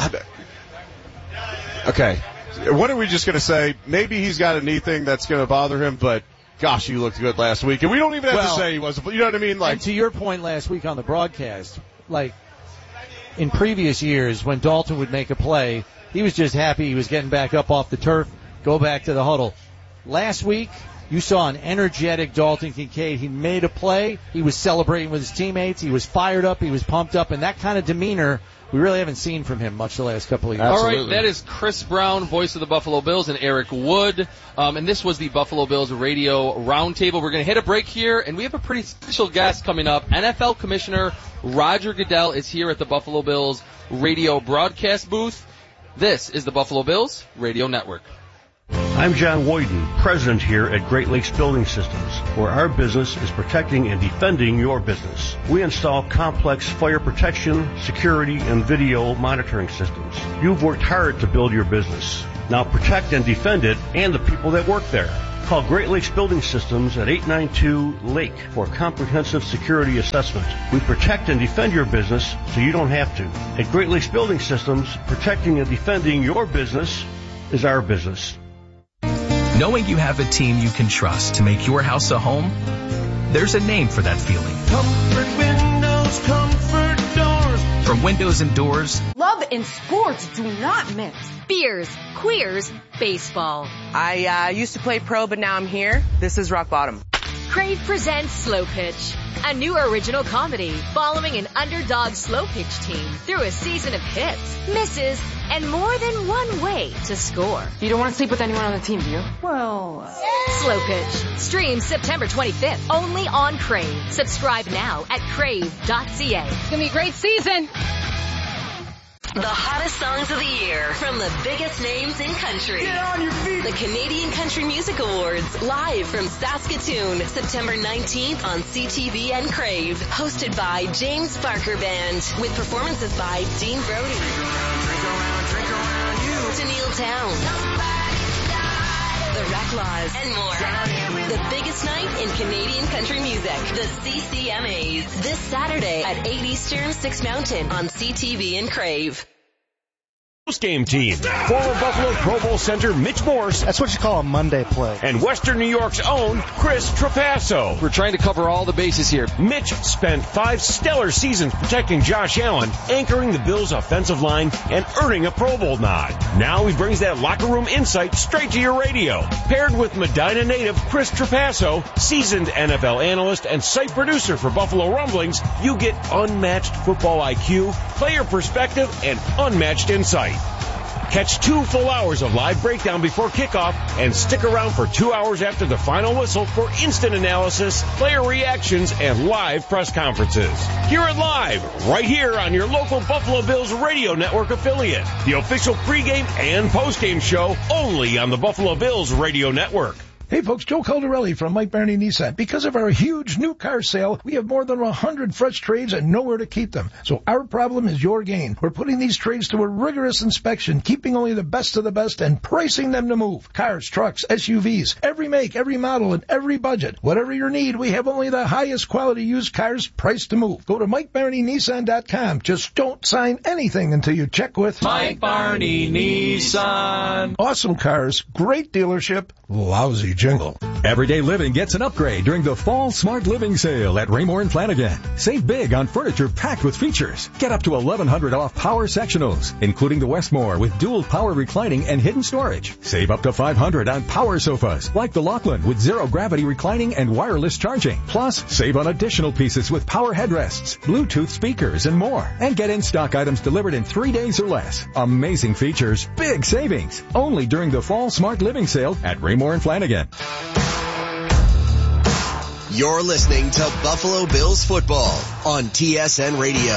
Okay. What are we just going to say? Maybe he's got a knee thing that's going to bother him, but gosh, he looked good last week. And we don't even have Well, to say he wasn't. You know what I mean? Like, and to your point last week on the broadcast, like in previous years when Dalton would make a play, he was just happy he was getting back up off the turf, go back to the huddle. Last week, you saw an energetic Dalton Kincaid. He made a play. He was celebrating with his teammates. He was fired up. He was pumped up. And that kind of demeanor we really haven't seen from him much the last couple of years. All right, that is Chris Brown, voice of the Buffalo Bills, and Eric Wood. Um, and this was the Buffalo Bills Radio Roundtable. We're going to hit a break here, and we have a pretty special guest coming up. N F L Commissioner Roger Goodell is here at the Buffalo Bills Radio broadcast booth. This is the Buffalo Bills Radio Network. I'm John Woyden, president here at Great Lakes Building Systems, where our business is protecting and defending your business. We install complex fire protection, security, and video monitoring systems. You've worked hard to build your business. Now protect and defend it and the people that work there. Call Great Lakes Building Systems at eight nine two Lake for a comprehensive security assessment. We protect and defend your business so you don't have to. At Great Lakes Building Systems, protecting and defending your business is our business. Knowing you have a team you can trust to make your house a home, there's a name for that feeling. Comfort Windows, Comfort Doors. From windows and doors. Love and sports do not mix. Beers, queers, baseball. I uh, used to play pro, but now I'm here. This is Rock Bottom. Crave presents Slow Pitch, a new original comedy following an underdog slow pitch team through a season of hits, misses, and more than one way to score. You don't want to sleep with anyone on the team, do you? Well, Slow Pitch. Stream September twenty-fifth, only on Crave. Subscribe now at crave dot c a. It's going to be a great season. The hottest songs of the year from the biggest names in country. Get on your feet. The Canadian Country Music Awards, live from Saskatoon, September nineteenth on C T V and Crave. Hosted by James Barker Band, with performances by Dean Brody, Tennille Towns, The Reclaws, and more. The biggest night in Canadian country music, the C C M As. This Saturday at eight Eastern, six Mountain on C T V and Crave. Game team. Former Buffalo Pro Bowl center Mitch Morse. That's what you call a Monday play. And Western New York's own Chris Trapasso. We're trying to cover all the bases here. Mitch spent five stellar seasons protecting Josh Allen, anchoring the Bills' offensive line, and earning a Pro Bowl nod. Now he brings that locker room insight straight to your radio. Paired with Medina native Chris Trapasso, seasoned N F L analyst and site producer for Buffalo Rumblings, you get unmatched football I Q, player perspective, and unmatched insight. Catch two full hours of live breakdown before kickoff and stick around for two hours after the final whistle for instant analysis, player reactions, and live press conferences. Hear it live right here on your local Buffalo Bills Radio Network affiliate. The official pregame and postgame show only on the Buffalo Bills Radio Network. Hey folks, Joe Caldarelli from Mike Barney Nissan. Because of our huge new car sale, we have more than one hundred fresh trades and nowhere to keep them. So our problem is your gain. We're putting these trades to a rigorous inspection, keeping only the best of the best and pricing them to move. Cars, trucks, S U Vs, every make, every model, and every budget. Whatever your need, we have only the highest quality used cars priced to move. Go to Mike Barney Nissan dot com. Just don't sign anything until you check with Mike Barney Nissan. Awesome cars, great dealership, lousy jingle. Everyday living gets an upgrade during the Fall Smart Living Sale at Raymore and Flanagan. Save big on furniture packed with features. Get up to eleven hundred dollars off power sectionals, including the Westmore with dual power reclining and hidden storage. Save up to five hundred dollars on power sofas, like the Lachlan with zero gravity reclining and wireless charging. Plus, save on additional pieces with power headrests, Bluetooth speakers, and more. And get in-stock items delivered in three days or less. Amazing features, big savings. Only during the Fall Smart Living Sale at Raymore and Flanagan. You're listening to Buffalo Bills football on T S N Radio.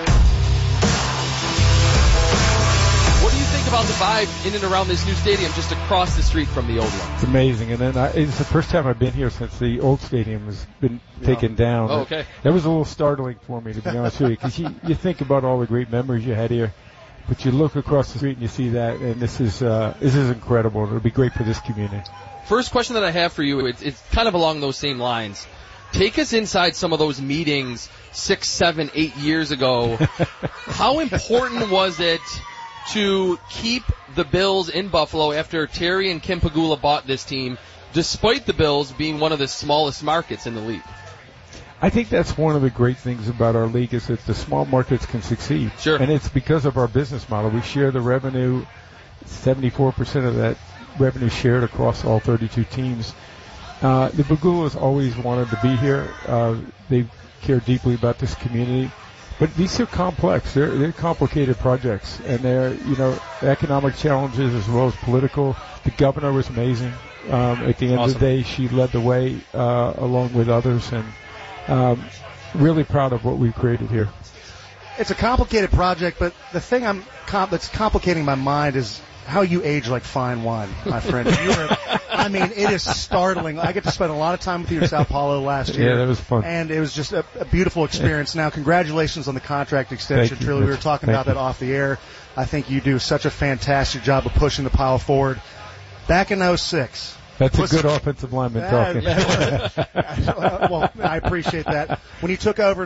What do you think about the vibe in and around this new stadium just across the street from the old one? It's amazing. And then I, it's the first time I've been here since the old stadium has been yeah. taken down. Oh, okay. That was a little startling for me, to be honest with you, because you, you think about all the great memories you had here. But you look across the street and you see that, and this is uh, this is incredible. It'll be great for this community. First question that I have for you, it's, it's kind of along those same lines. Take us inside some of those meetings six, seven, eight years ago. How important was it to keep the Bills in Buffalo after Terry and Kim Pegula bought this team? despite the Bills being one of the smallest markets in the league. I think that's one of the great things about our league is that the small markets can succeed. Sure. And it's because of our business model. We share the revenue, seventy-four percent of that revenue shared across all thirty-two teams. Uh, the Pegulas always wanted to be here. Uh, they care deeply about this community. But these are complex. They're, they're complicated projects. And they're, you know, economic challenges as well as political. The governor was amazing. Um, at the end Awesome. of the day, she led the way uh, along with others. And Um, really proud of what we've created here. It's a complicated project, but the thing I'm com- that's complicating my mind is how you age like fine wine, my friend. You are, I mean, it is startling. I get to spend a lot of time with you in Sao Paulo last year. Yeah, that was fun. And it was just a, a beautiful experience. Now, congratulations on the contract extension. Thank you. Truly, we were talking Thank about you. that off the air. I think you do such a fantastic job of pushing the pile forward. Back in oh six. That's a Was- good offensive lineman talking. well, I appreciate that. When you took over